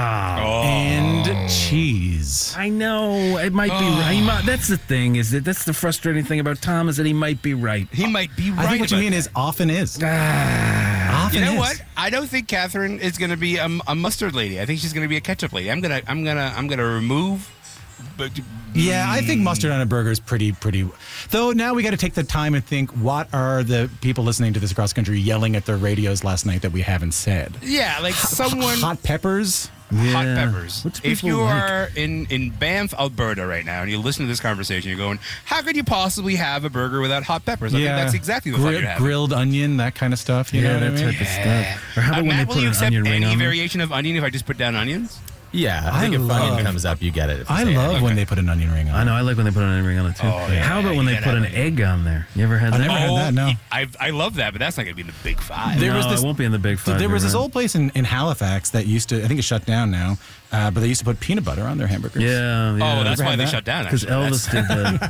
S18: and cheese.
S17: I know it might be right. That's the thing. That's the frustrating thing about Tom is that he might be right.
S3: He might be right.
S18: I think what you
S3: about
S18: mean
S3: that.
S18: is often is.
S3: You know what? I don't think Catherine is going to be a mustard lady. I think she's going to be a ketchup lady. I'm gonna remove. But
S18: Yeah, I think mustard on a burger is pretty. Though now we got to take the time and think: what are the people listening to this across the country yelling at their radios last night that we haven't said?
S3: yeah, like someone
S18: Hot peppers.
S3: hot peppers.
S17: What's
S3: If
S17: people
S3: you
S17: like?
S3: are in Banff, Alberta right now, and you listen to this conversation, you're going, "How could you possibly have a burger without hot peppers?" I think that's exactly the thought you're having.
S18: grilled onion, that kind of stuff. You know what I mean?
S17: type of stuff. Or how about when
S3: Matt,
S17: they
S3: will
S17: put
S3: you
S17: an
S3: accept
S17: onion ring
S3: any
S17: on there?
S3: variation of onion if I just put down onions?
S19: Yeah, I think if onion comes up, you get it. if you
S18: I
S19: say
S18: love
S19: it.
S18: when they put an onion ring on.
S17: I know. I like when they put an onion ring on it too.
S3: Oh, yeah,
S17: How about when
S3: you
S17: they
S3: gotta
S17: put an
S3: have
S17: egg on there? You ever had that?
S18: never had that, no.
S3: I love that, but that's not going to be in the big five.
S18: There
S17: no,
S18: was this-
S17: it won't be in the big five.
S18: There was
S17: you're
S18: this
S17: right.
S18: old place in Halifax that used to, I think it's shut down now, but they used to put peanut butter on their hamburgers.
S17: Yeah.
S3: Oh, that's
S18: Ever
S3: why
S18: had
S3: they
S18: that?
S3: shut down.
S17: Because
S3: actually.
S17: Elvis did that.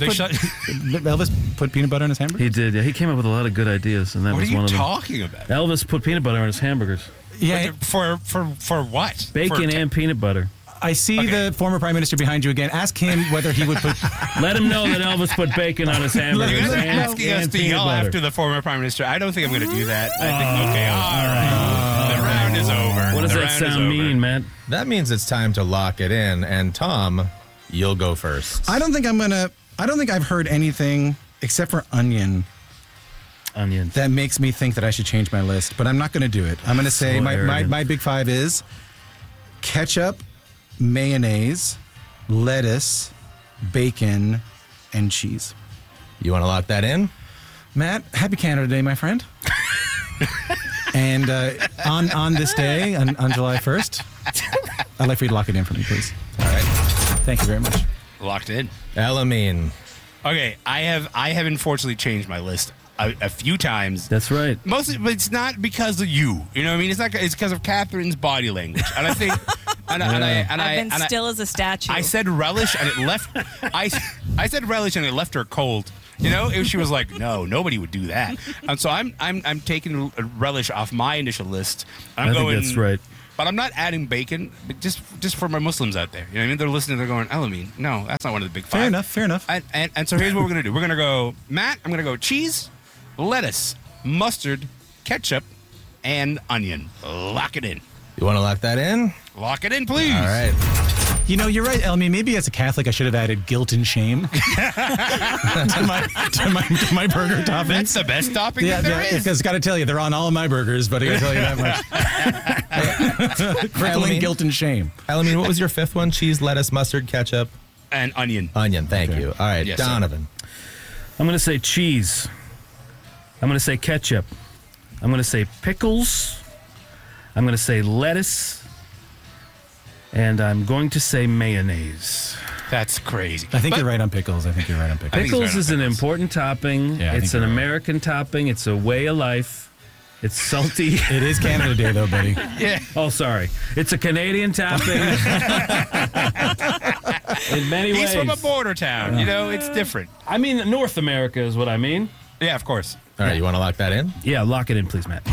S18: Elvis put peanut butter on his hamburger?
S17: He did. Yeah, he came up with a lot of good ideas, and that
S3: What are
S17: was
S3: you
S17: one of them.
S3: talking about?
S17: Elvis put peanut butter on his hamburgers.
S18: Yeah,
S3: For what?
S17: Bacon
S3: For
S17: and peanut butter.
S18: I see the former prime minister behind you again. Ask him whether he would put.
S17: Let him know that Elvis put bacon on his hamburgers.
S3: You guys are
S17: and-
S3: asking us
S17: and
S3: to
S17: peanut
S3: yell
S17: butter.
S3: after the former prime minister. I don't think I'm going to do that. I think, okay, all right. The round is over.
S17: What does
S3: The
S17: that
S3: round is
S17: sound
S3: over.
S17: mean, Matt?
S19: That means it's time to lock it in. And Tom, you'll go first.
S18: I don't think I've heard anything except for onion that makes me think that I should change my list. But I'm not going to do it. I'm going to say
S17: So
S18: my
S17: arrogant.
S18: big five is ketchup, mayonnaise, lettuce, bacon, and cheese.
S19: You want to lock that in?
S18: Matt, happy Canada Day, my friend. And on this day, on July 1st, I'd like for you to lock it in for me, please.
S19: All right.
S18: Thank you very much.
S3: Locked in.
S19: Elamine.
S3: Okay, I have unfortunately changed my list a few times.
S17: That's right.
S3: Mostly, but it's not because of you. You know what I mean? It's because of Catherine's body language, and I think.
S2: I've been still as a statue.
S3: I said relish, and it left. I said relish, and it left her cold. You know, she was like, "No, nobody would do that." And so I'm taking relish off my initial list.
S17: I think that's right.
S3: But I'm not adding bacon, but just for my Muslims out there. You know what I mean? They're listening. They're going, Elamine, no, that's not one of the big five.
S18: Fair enough.
S3: And so here's what we're gonna do. We're gonna go, Matt. I'm gonna go cheese, lettuce, mustard, ketchup, and onion. Lock it in.
S19: You want to lock that in?
S3: Lock it in, please.
S19: All right.
S18: You know, you're right, Elamine. Maybe as a Catholic, I should have added guilt and shame to my burger topping.
S3: That's the best topping that there is.
S18: Because got to tell you, they're on all of my burgers, but I got to tell you that much. Crippling guilt and shame.
S19: Elamine, what was your fifth one? Cheese, lettuce, mustard, ketchup,
S3: and onion.
S19: Onion. Thank you. All right,
S3: Yes,
S19: Donovan.
S17: I'm going to say cheese. I'm going to say ketchup. I'm going to say pickles. I'm going to say lettuce. And I'm going to say mayonnaise.
S3: That's crazy.
S18: I think you're right on pickles.
S17: Pickles is an important topping.
S18: Yeah,
S17: it's an American topping. It's a way of life. It's salty.
S18: It is Canada Day, though, buddy.
S3: Yeah.
S17: Oh, sorry. It's a Canadian topping. In many ways.
S3: He's from a border town. You know, it's different.
S17: I mean, North America is what I mean.
S3: Yeah, of course.
S19: All right, you want to lock that in?
S17: Yeah, lock it in, please, Matt.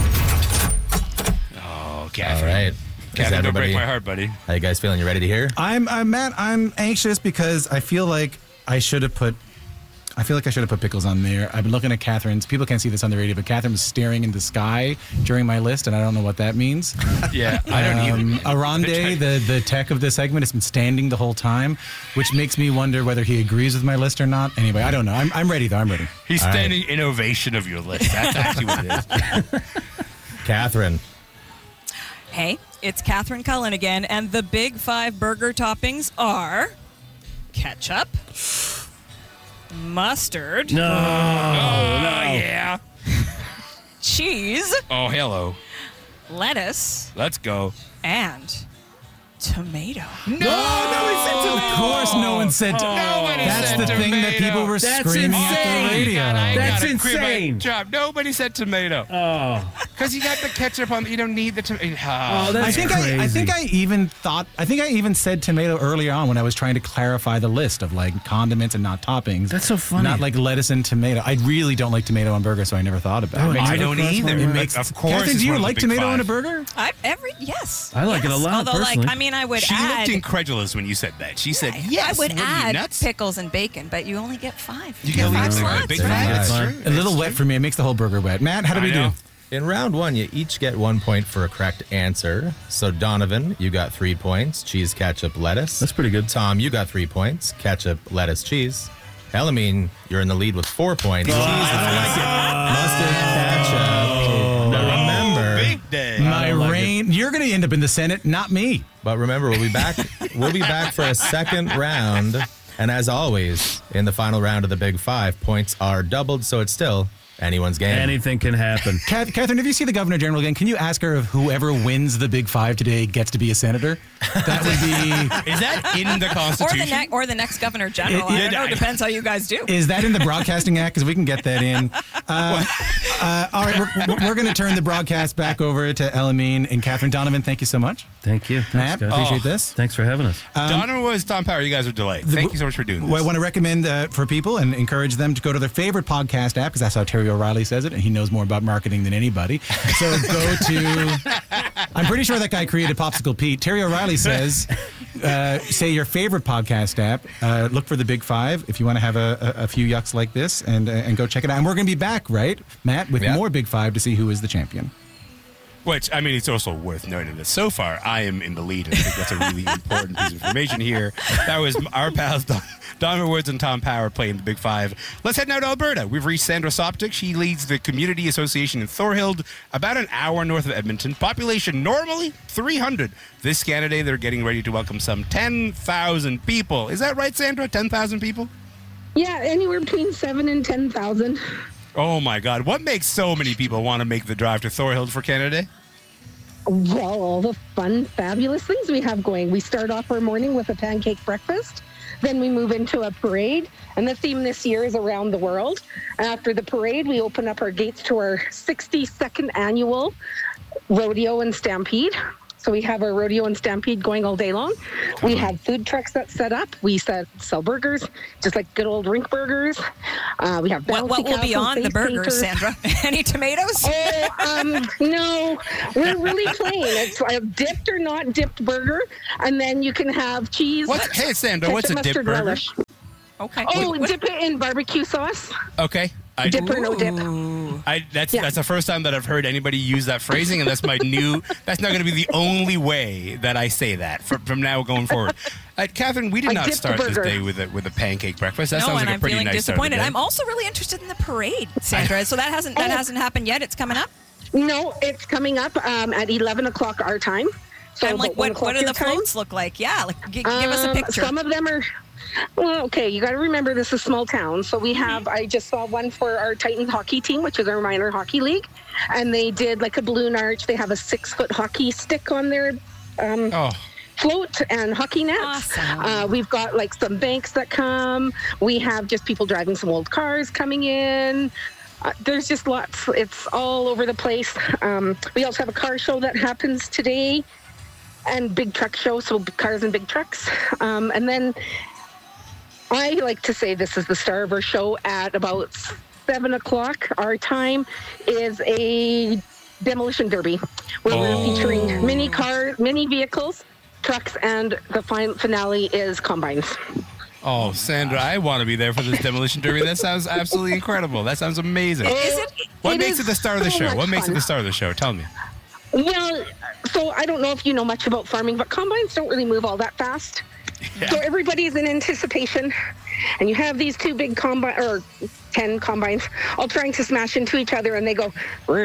S3: Oh,
S19: All right.
S3: Catherine, don't break my heart, buddy.
S19: How you guys feeling? You ready to hear?
S18: I'm Matt. I'm anxious because I feel like I should have put pickles on there. I've been looking at Catherine's. People can't see this on the radio, but Catherine was staring in the sky during my list, and I don't know what that means.
S3: Yeah, I don't either.
S18: Aronde, the tech of this segment, has been standing the whole time, which makes me wonder whether he agrees with my list or not. Anyway, I don't know. I'm ready, though. I'm ready.
S3: He's standing in ovation of your list. That's actually what it is.
S19: Catherine.
S2: Hey, it's Catherine Cullen again, and the big five burger toppings are ketchup, mustard.
S17: No.
S3: Yeah.
S2: Cheese.
S3: Oh, hello.
S2: Lettuce.
S3: Let's go.
S2: And tomato.
S18: Of course, no one said. That's the thing that people were screaming at the radio.
S17: That's insane.
S3: Nobody said tomato.
S17: Oh,
S3: because you got the ketchup on. You don't need the tomato.
S17: Oh, that's crazy.
S18: I think I even said tomato earlier on when I was trying to clarify the list of like condiments and not toppings.
S17: That's so funny.
S18: Not like lettuce and tomato. I really don't like tomato on burgers, so I never thought about it.
S3: I don't either.
S18: It makes,
S3: of course.
S18: Catherine, do you like tomato on a burger?
S2: Yes.
S17: I like it a lot,
S2: Although,
S17: personally.
S2: I mean, I would
S3: She
S2: add.
S3: looked incredulous when you said that. She said, "Yes."
S2: I would
S3: What, are you
S2: add
S3: nuts?
S2: pickles and bacon, but you only get 5.
S3: You get 5
S2: slots.
S3: big
S2: Right.
S3: five. That's
S18: A
S3: true.
S18: little wet for me. It makes the whole burger wet. Matt, how do we do?
S19: In round one, you each get 1 point for a correct answer. So, Donovan, you got 3 points. Cheese, ketchup, lettuce.
S17: That's pretty good.
S19: Tom, you got 3 points. Ketchup, lettuce, cheese. Elamine, you're in the lead with 4 points. Cheese, lettuce, mustard, ketchup. Now remember,
S3: Big day.
S18: My reign. You're going to end up in the Senate, not me.
S19: but remember, we'll be back. We'll be back for a second round. And as always, in the final round of the Big Five, points are doubled, so it's still anyone's game.
S17: Anything can happen.
S18: Catherine, if you see the Governor General again, can you ask her if whoever wins the Big Five today gets to be a senator? That would be.
S3: Is that in the Constitution?
S2: Or the next Governor General. I don't know. It depends how you guys do.
S18: Is that in the Broadcasting Act? Because we can get that in. All right, we're going to turn the broadcast back over to Elamine and Catherine. Donovan, thank you so much.
S17: Thank you.
S18: Matt,
S17: Thanks, guys.
S18: appreciate this.
S17: Thanks for having us.
S3: Donovan was Tom Power. You guys are delayed. Thank you so much for doing this.
S18: Well, I want to recommend for people and encourage them to go to their favorite podcast app, because that's how Terry O'Reilly says it, and he knows more about marketing than anybody. So go to, I'm pretty sure that guy created Popsicle Pete. Terry O'Reilly says, say your favorite podcast app, look for the Big Five if you want to have a few yucks like this, and go check it out. And we're going to be back, right, Matt, with more Big Five to see who is the champion.
S3: Which, I mean, it's also worth noting that so far I am in the lead. I think that's a really important piece of information here. That was our pals Donna Woods and Tom Power playing the Big Five. Let's head now to Alberta. We've reached Sandra Sopcich. She leads the Community Association in Thorhild, about an hour north of Edmonton. Population normally 300. This Canada Day, they're getting ready to welcome some 10,000 people. Is that right, Sandra? 10,000 people?
S20: Yeah, anywhere between 7,000 and 10,000.
S3: Oh, my God. What makes so many people want to make the drive to Thorhild for Canada Day?
S20: Well, all the fun, fabulous things we have going. We start off our morning with a pancake breakfast. Then we move into a parade. And the theme this year is around the world. After the parade, we open up our gates to our 62nd annual rodeo and stampede. So we have our rodeo and stampede going all day long. We have food trucks that set up. We sell burgers, just like good old rink burgers. We have
S2: what will be on the burgers, Sandra? Any tomatoes?
S20: Oh, no. We're really plain. It's a dipped or not dipped burger, and then you can have cheese.
S3: Hey, Sandra, what's a dipped burger?
S20: Relish.
S2: Okay.
S20: Oh, dip it in barbecue sauce.
S3: Okay.
S20: Dip or no dip.
S3: That's the first time that I've heard anybody use that phrasing, and that's my that's not going to be the only way that I say that from now going forward. Catherine, we did not start this day with a pancake breakfast. That sounds like a pretty nice start.
S2: I'm feeling disappointed. I'm also really interested in the parade, Sandra. So that hasn't happened yet. It's coming up.
S20: No, it's coming up at 11 o'clock our time. So
S2: and what do the floats look like? Yeah, give us a picture.
S20: Some of them are. Well, okay, you got to remember this is a small town. So we have, I just saw one for our Titans hockey team, which is our minor hockey league. And they did like a balloon arch. They have a 6-foot hockey stick on their float and hockey nets.
S2: Awesome.
S20: We've got like some banks that come. We have just people driving some old cars coming in. There's just lots. It's all over the place. We also have a car show that happens today and big truck show. So cars and big trucks. And then I like to say this is the star of our show at about 7 o'clock. Our time is a demolition derby where we're featuring mini vehicles, trucks, and the finale is combines.
S3: Oh, Sandra, I want to be there for this demolition derby. That sounds absolutely incredible. That sounds amazing. What makes it the star of the show? What makes it the star of the show? Tell me.
S20: Well, so I don't know if you know much about farming, but combines don't really move all that fast. Yeah. So everybody's in anticipation, and you have these two big 10 combines all trying to smash into each other, and they go,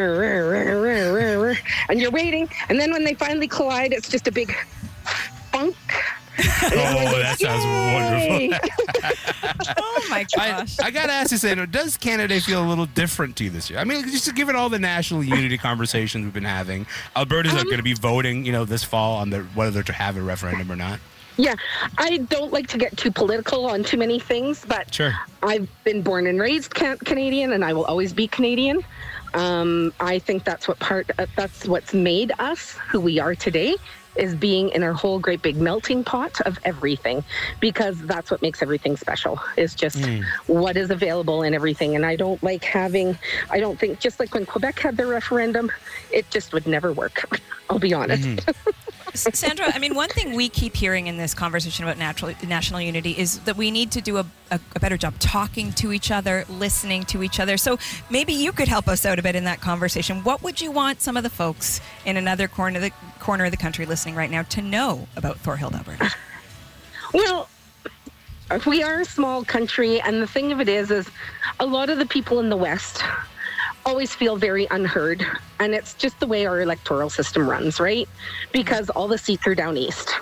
S20: and you're waiting, and then when they finally collide, it's just a big funk.
S3: That sounds wonderful.
S2: Oh my gosh.
S3: I got to ask you, Sandra, does Canada Day feel a little different to you this year? I mean, just given all the national unity conversations we've been having, Alberta's going to be voting, this fall on whether to have a referendum or not.
S20: Yeah, I don't like to get too political on too many things, but
S3: sure.
S20: I've been born and raised Canadian, and I will always be Canadian. I think that's what's made us who we are today, is being in our whole great big melting pot of everything, because that's what makes everything special, is just what is available in everything. And I don't think, just like when Quebec had their referendum, it just would never work. I'll be honest.
S2: Sandra, I mean, one thing we keep hearing in this conversation about national unity is that we need to do a better job talking to each other, listening to each other. So maybe you could help us out a bit in that conversation. What would you want some of the folks in another corner of the country listening right now to know about Thorhild, Alberta?
S20: Well, we are a small country, and the thing of it is a lot of the people in the West always feel very unheard, and it's just the way our electoral system runs, right? Because all the seats are down east.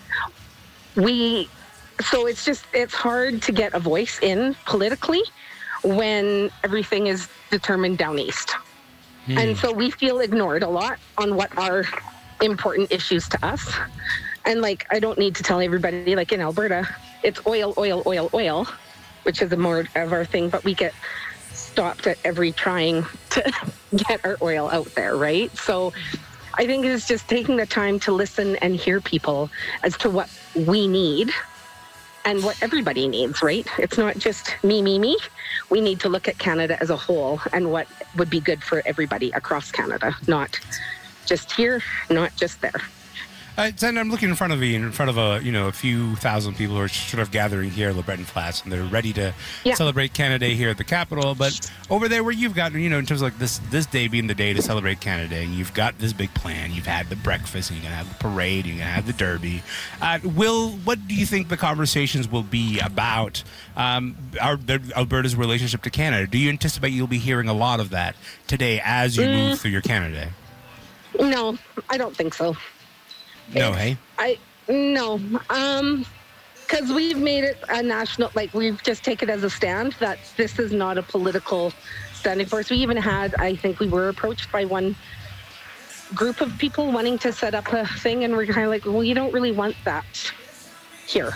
S20: So it's hard to get a voice in politically when everything is determined down east. And so we feel ignored a lot on what are important issues to us. And I don't need to tell everybody, in Alberta, it's oil, oil, oil, oil, which is more of our thing, but we get stopped at every trying to get our oil out there, right? So I think it's just taking the time to listen and hear people as to what we need and what everybody needs, right? It's not just me. We need to look at Canada as a whole and what would be good for everybody across Canada, not just here, not just there.
S3: Sandra, I'm looking in front of a few thousand people who are sort of gathering here at LeBreton Flats, and they're ready to celebrate Canada Day here at the Capitol. But over there, where you've got, in terms of like this day being the day to celebrate Canada Day, you've got this big plan. You've had the breakfast, and you're gonna have the parade, you're gonna have the Derby. What do you think the conversations will be about Alberta's relationship to Canada? Do you anticipate you'll be hearing a lot of that today as you move through your Canada Day?
S20: No, I don't think so.
S3: No, hey?
S20: No. Because we've made it a national, we've just taken it as a stand that this is not a political standing for us. We even had, I think we were approached by one group of people wanting to set up a thing, and we're kind of like, well, you don't really want that here.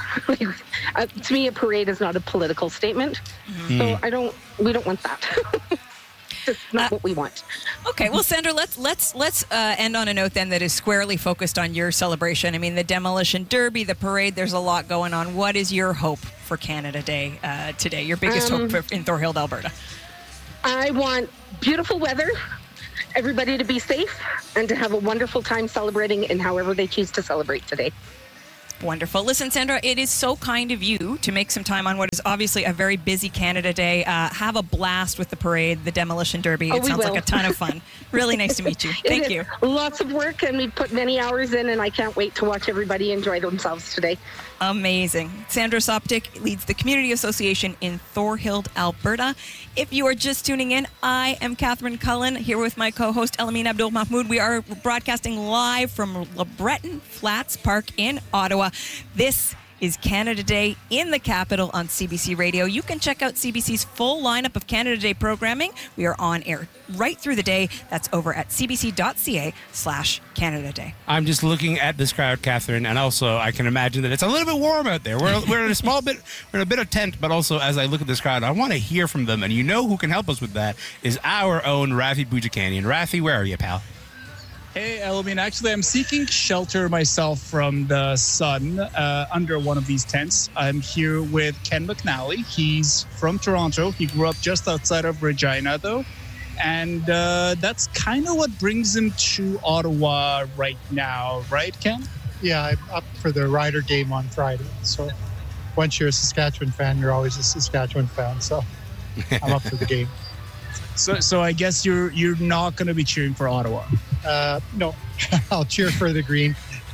S20: To me, a parade is not a political statement. So we don't want that. It's not what we want.
S2: Okay, well, Sandra, let's end on a note then that is squarely focused on your celebration. I mean, the Demolition Derby, the parade, there's a lot going on. What is your hope for Canada Day today? Your biggest hope in Thorhild, Alberta?
S20: I want beautiful weather, everybody to be safe, and to have a wonderful time celebrating in however they choose to celebrate today.
S2: Wonderful. Listen, Sandra, it is so kind of you to make some time on what is obviously a very busy Canada Day. Have a blast with the parade, the Demolition Derby. It sounds like a ton of fun. Really nice to meet you. Thank you.
S20: Lots of work, and we put many hours in, and I can't wait to watch everybody enjoy themselves today.
S2: Amazing. Sandra Soptic leads the Community Association in Thorhild, Alberta. If you are just tuning in, I am Catherine Cullen here with my co-host Elamine Abdul Mahmoud. We are broadcasting live from LeBreton Flats Park in Ottawa. This is Canada Day in the Capitol on CBC Radio. You can check out CBC's full lineup of Canada Day programming. We are on air right through the day. That's over at cbc.ca/Canada Day.
S3: I'm just looking at this crowd, Catherine, and also I can imagine that it's a little bit warm out there. We're in a bit of tent, but also as I look at this crowd, I want to hear from them. And who can help us with that is our own Rafi Boudjikanian. Rafi, where are you, pal?
S21: Hey, Elamine. Actually, I'm seeking shelter myself from the sun under one of these tents. I'm here with Ken McNally. He's from Toronto. He grew up just outside of Regina, though. And that's kind of what brings him to Ottawa right now. Right, Ken?
S22: Yeah, I'm up for the Rider game on Friday. So once you're a Saskatchewan fan, you're always a Saskatchewan fan. So I'm up for the game.
S21: So I guess you're not going to be cheering for Ottawa.
S22: No, I'll cheer for the green.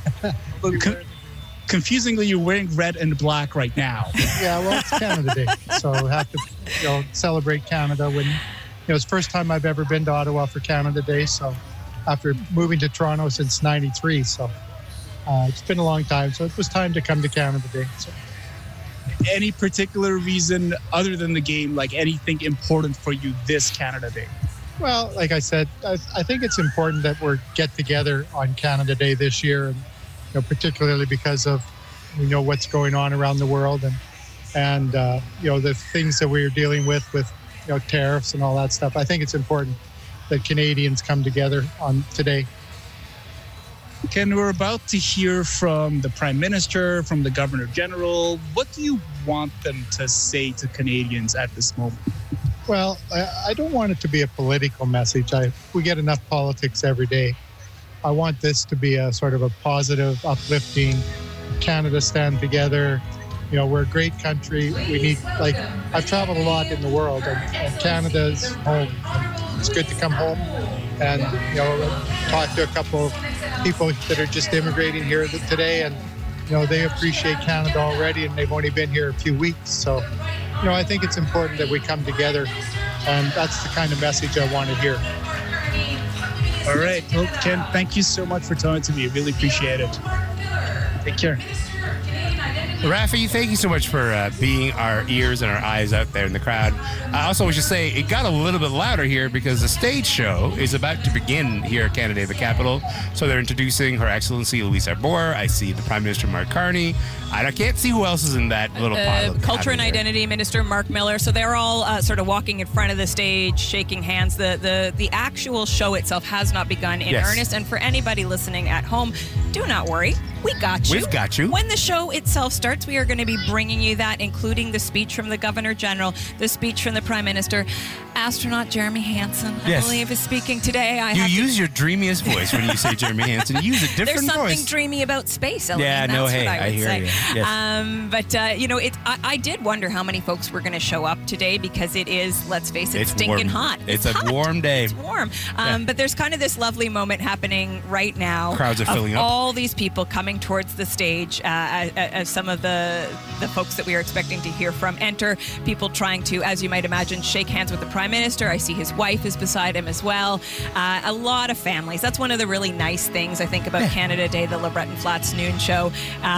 S21: Confusingly, you're wearing red and black right now.
S22: Yeah, well, it's Canada Day, so I have to celebrate Canada. When it's the first time I've ever been to Ottawa for Canada Day. So after moving to Toronto since '93, so it's been a long time. So it was time to come to Canada Day. So.
S21: Any particular reason other than the game, like anything important for you this Canada Day?
S22: Well, like I said, I think it's important that we get together on Canada Day this year, and particularly because of what's going on around the world and the things that we're dealing with tariffs and all that stuff. I think it's important that Canadians come together on today.
S21: Ken, we're about to hear from the Prime Minister, from the Governor General. What do you want them to say to Canadians at this moment?
S22: Well, I don't want it to be a political message. We get enough politics every day. I want this to be a sort of a positive, uplifting, Canada stand together. We're a great country. We need, I've traveled a lot in the world, and Canada's home. It's good to come home and, talk to a couple of people that are just immigrating here today, and, they appreciate Canada already, and they've only been here a few weeks. So, I think it's important that we come together, and that's the kind of message I want to hear.
S21: All right. Well, Ken, thank you so much for talking to me. I really appreciate it. Take care.
S3: Rafi, thank you so much for being our ears and our eyes out there in the crowd. I also should say it got a little bit louder here because the stage show is about to begin here at Canada Day at the Capitol. So they're introducing Her Excellency Louise Arbour. I see the Prime Minister Mark Carney. I can't see who else is in that little pile.
S2: Culture and Identity Minister Mark Miller. So they're all sort of walking in front of the stage, shaking hands. The actual show itself has not begun in earnest. And for anybody listening at home, do not worry. We got you.
S3: We've got you.
S2: When the show itself starts, we are going to be bringing you that, including the speech from the Governor General, the speech from the Prime Minister. Astronaut Jeremy Hansen, I believe, is speaking today.
S3: You use your dreamiest voice when you say Jeremy Hansen. You use a different
S2: There's something
S3: voice.
S2: dreamy about space, Elohim.
S3: Yeah,
S2: That's what I would
S3: hear
S2: say.
S3: you. Yes.
S2: But I did wonder how many folks were going to show up today because it is, let's face it, stinking hot.
S3: It's a
S2: hot.
S3: warm day.
S2: It's warm.
S3: Yeah.
S2: But there's kind of this lovely moment happening right now.
S3: Crowds are filling up.
S2: All these people coming towards the stage as some of the folks that we are expecting to hear from enter. People trying to, as you might imagine, shake hands with the Prime Minister. I see his wife is beside him as well. A lot of families. That's one of the really nice things I think about Canada Day, the LeBreton Flats noon show.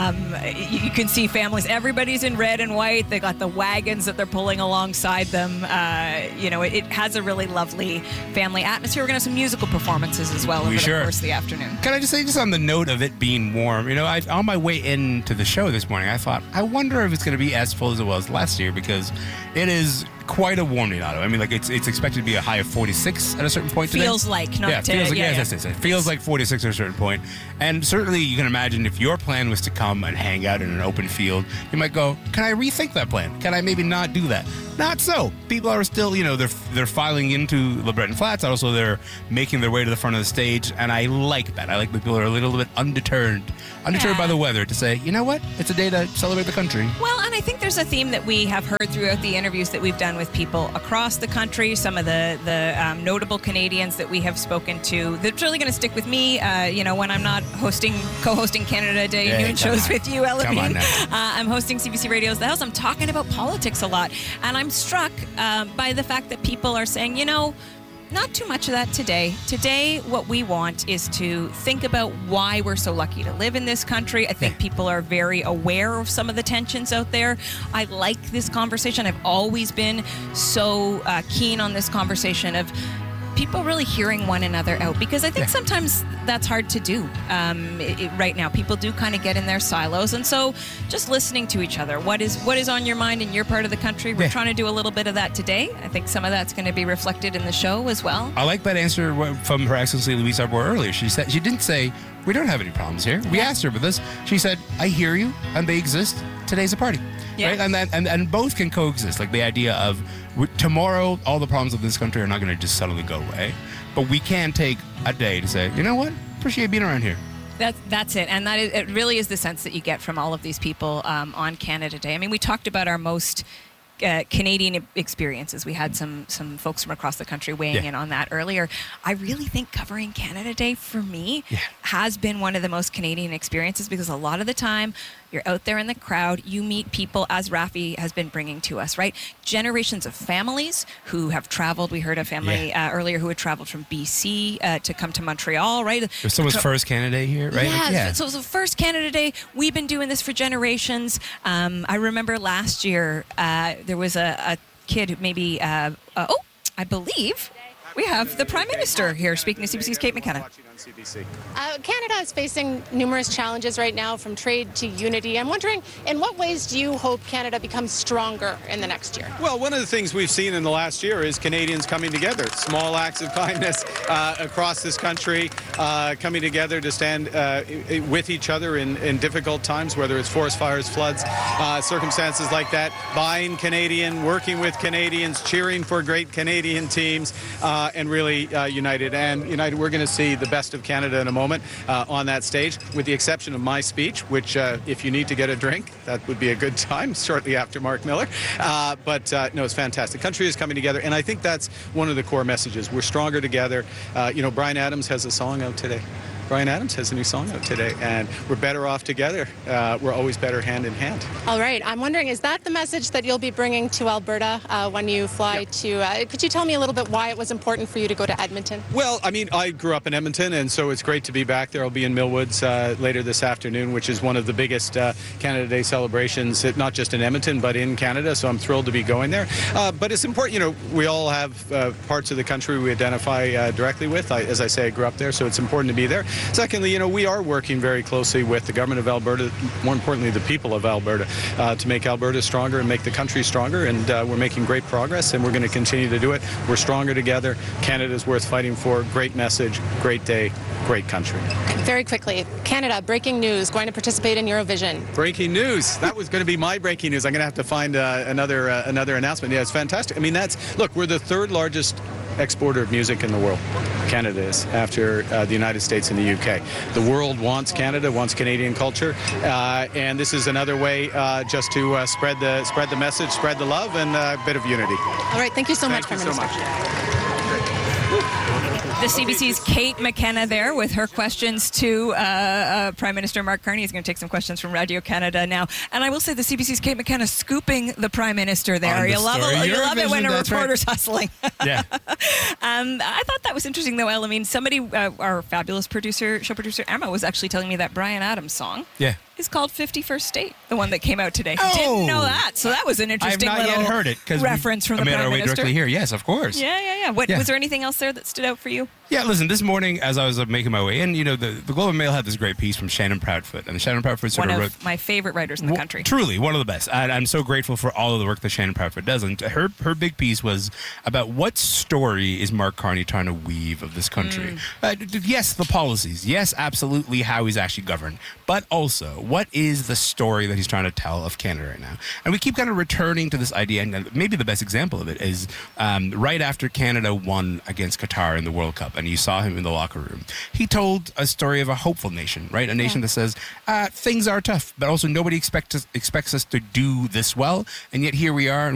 S2: You can see families. Everybody's in red and white. They got the wagons that they're pulling alongside them. It has a really lovely family atmosphere. We're going to have some musical performances as well over the course of the afternoon.
S3: Can I just say, just on the note of it being warm, on my way into the show this morning, I thought, I wonder if it's going to be as full as it was last year, because it is quite a warm day in Ottawa. I mean, it's expected to be a high of 46 at a certain point today.
S2: Feels like, not to,
S3: feels like,
S2: yeah.
S3: Yes, it feels like 46 at a certain point. And certainly you can imagine if your plan was to come and hang out in an open field, you might go, can I rethink that plan? Can I maybe not do that? Not so. People are still, they're filing into LeBreton Flats. Also, they're making their way to the front of the stage. And I like that. I like that people are a little bit undeterred by the weather to say, you know what? It's a day to celebrate the country.
S2: Well, and I think there's a theme that we have heard throughout the interviews that we've done with people across the country, some of the notable Canadians that we have spoken to. That's really going to stick with me, when I'm not co-hosting Canada Day noon shows with you, Elohim.
S3: Come on now.
S2: I'm hosting CBC Radio's The House. I'm talking about politics a lot. And I'm struck by the fact that people are saying, not too much of that today. Today, what we want is to think about why we're so lucky to live in this country. I think people are very aware of some of the tensions out there. I like this conversation. I've always been so keen on this conversation of people really hearing one another out, because I think sometimes that's hard to do right now. People do kind of get in their silos, and so just listening to each other. What is on your mind in your part of the country? We're trying to do a little bit of that today. I think some of that's going to be reflected in the show as well.
S3: I like that answer from Her Excellency Louise Arbour earlier. She didn't say we don't have any problems here. We asked her about this. She said, I hear you, and they exist. Today's a party.
S2: Yeah.
S3: Right? And both can coexist. Like the idea of tomorrow, all the problems of this country are not going to just suddenly go away. But we can take a day to say, you know what? Appreciate being around here.
S2: That's it. And it really is the sense that you get from all of these people on Canada Day. I mean, we talked about our most Canadian experiences. We had some folks from across the country weighing in on that earlier. I really think covering Canada Day for me has been one of the most Canadian experiences, because a lot of the time you're out there in the crowd, you meet people, as Rafi has been bringing to us, right? Generations of families who have traveled. We heard a family earlier who had traveled from BC to come to Montreal, right?
S3: It was someone's first Canada Day here, right?
S2: Yeah, so it was the first Canada Day. We've been doing this for generations. I remember last year there was a kid who maybe, I believe we have the Prime Minister here speaking to CBC's Kate McKenna.
S1: Canada is facing numerous challenges right now, from trade to unity. I'm wondering, in what ways do you hope Canada becomes stronger in the next year?
S4: Well, one of the things we've seen in the last year is Canadians coming together. Small acts of kindness across this country, coming together to stand with each other in difficult times, whether it's forest fires, floods, circumstances like that. Buying Canadian, working with Canadians, cheering for great Canadian teams, and really united. And united, we're going to see the best of Canada in a moment on that stage, with the exception of my speech, which if you need to get a drink, that would be a good time shortly after Mark Miller. But no, it's fantastic. Country is coming together, and I think that's one of the core messages. We're stronger together. Bryan Adams has a song out today. Bryan Adams has a new song out today, and we're better off together. We're always better hand in hand.
S1: All right. I'm wondering, is that the message that you'll be bringing to Alberta when you fly to... could you tell me a little bit why it was important for you to go to Edmonton?
S4: Well, I mean, I grew up in Edmonton, and so it's great to be back there. I'll be in Millwoods later this afternoon, which is one of the biggest Canada Day celebrations, not just in Edmonton, but in Canada, so I'm thrilled to be going there. But it's important, we all have parts of the country we identify directly with. As I say, I grew up there, so it's important to be there. Secondly, we are working very closely with the government of Alberta, more importantly, the people of Alberta, to make Alberta stronger and make the country stronger. And we're making great progress, and we're going to continue to do it. We're stronger together. Canada's worth fighting for. Great message, great day, great country.
S1: Very quickly, Canada, breaking news, going to participate in Eurovision.
S4: Breaking news. That was going to be my breaking news. I'm going to have to find another announcement. Yeah, it's fantastic. I mean, look, we're the third largest exporter of music in the world. Canada is, after the United States and the UK. The world wants Canada, wants Canadian culture, and this is another way just to spread the message, spread the love, and a bit of unity.
S1: All right, thank you so much, Prime Minister.
S2: The CBC's Kate McKenna there with her questions to Prime Minister Mark Carney. He's going to take some questions from Radio Canada now. And I will say the CBC's Kate McKenna scooping the Prime Minister there. You love it when a reporter's hustling.
S3: Yeah.
S2: I thought that was interesting, though, Elle. I mean, somebody, our fabulous show producer Emma, was actually telling me that Bryan Adams song is called 51st State, the one that came out today.
S3: Oh.
S2: Didn't know that. So that was an interesting
S3: I've not yet heard it,
S2: reference from the Prime
S3: our way
S2: Minister.
S3: Directly here. Yes, of course.
S2: Yeah. Was there anything else there that stood out for you?
S3: Yeah, listen, this morning as I was making my way in, the Globe and Mail had this great piece from Shannon Proudfoot. And Shannon Proudfoot sort
S2: of
S3: wrote...
S2: my favorite writers in the country.
S3: Truly, one of the best. I'm so grateful for all of the work that Shannon Proudfoot does. And her big piece was about what story is Mark Carney trying to weave of this country. Yes, the policies. Yes, absolutely how he's actually governed. But also, what is the story that he's trying to tell of Canada right now? And we keep kind of returning to this idea, and maybe the best example of it is right after Canada won against Qatar in the World Cup, and you saw him in the locker room. He told a story of a hopeful nation, right? A nation that says, things are tough, but also nobody expects us to do this well, and yet here we are, and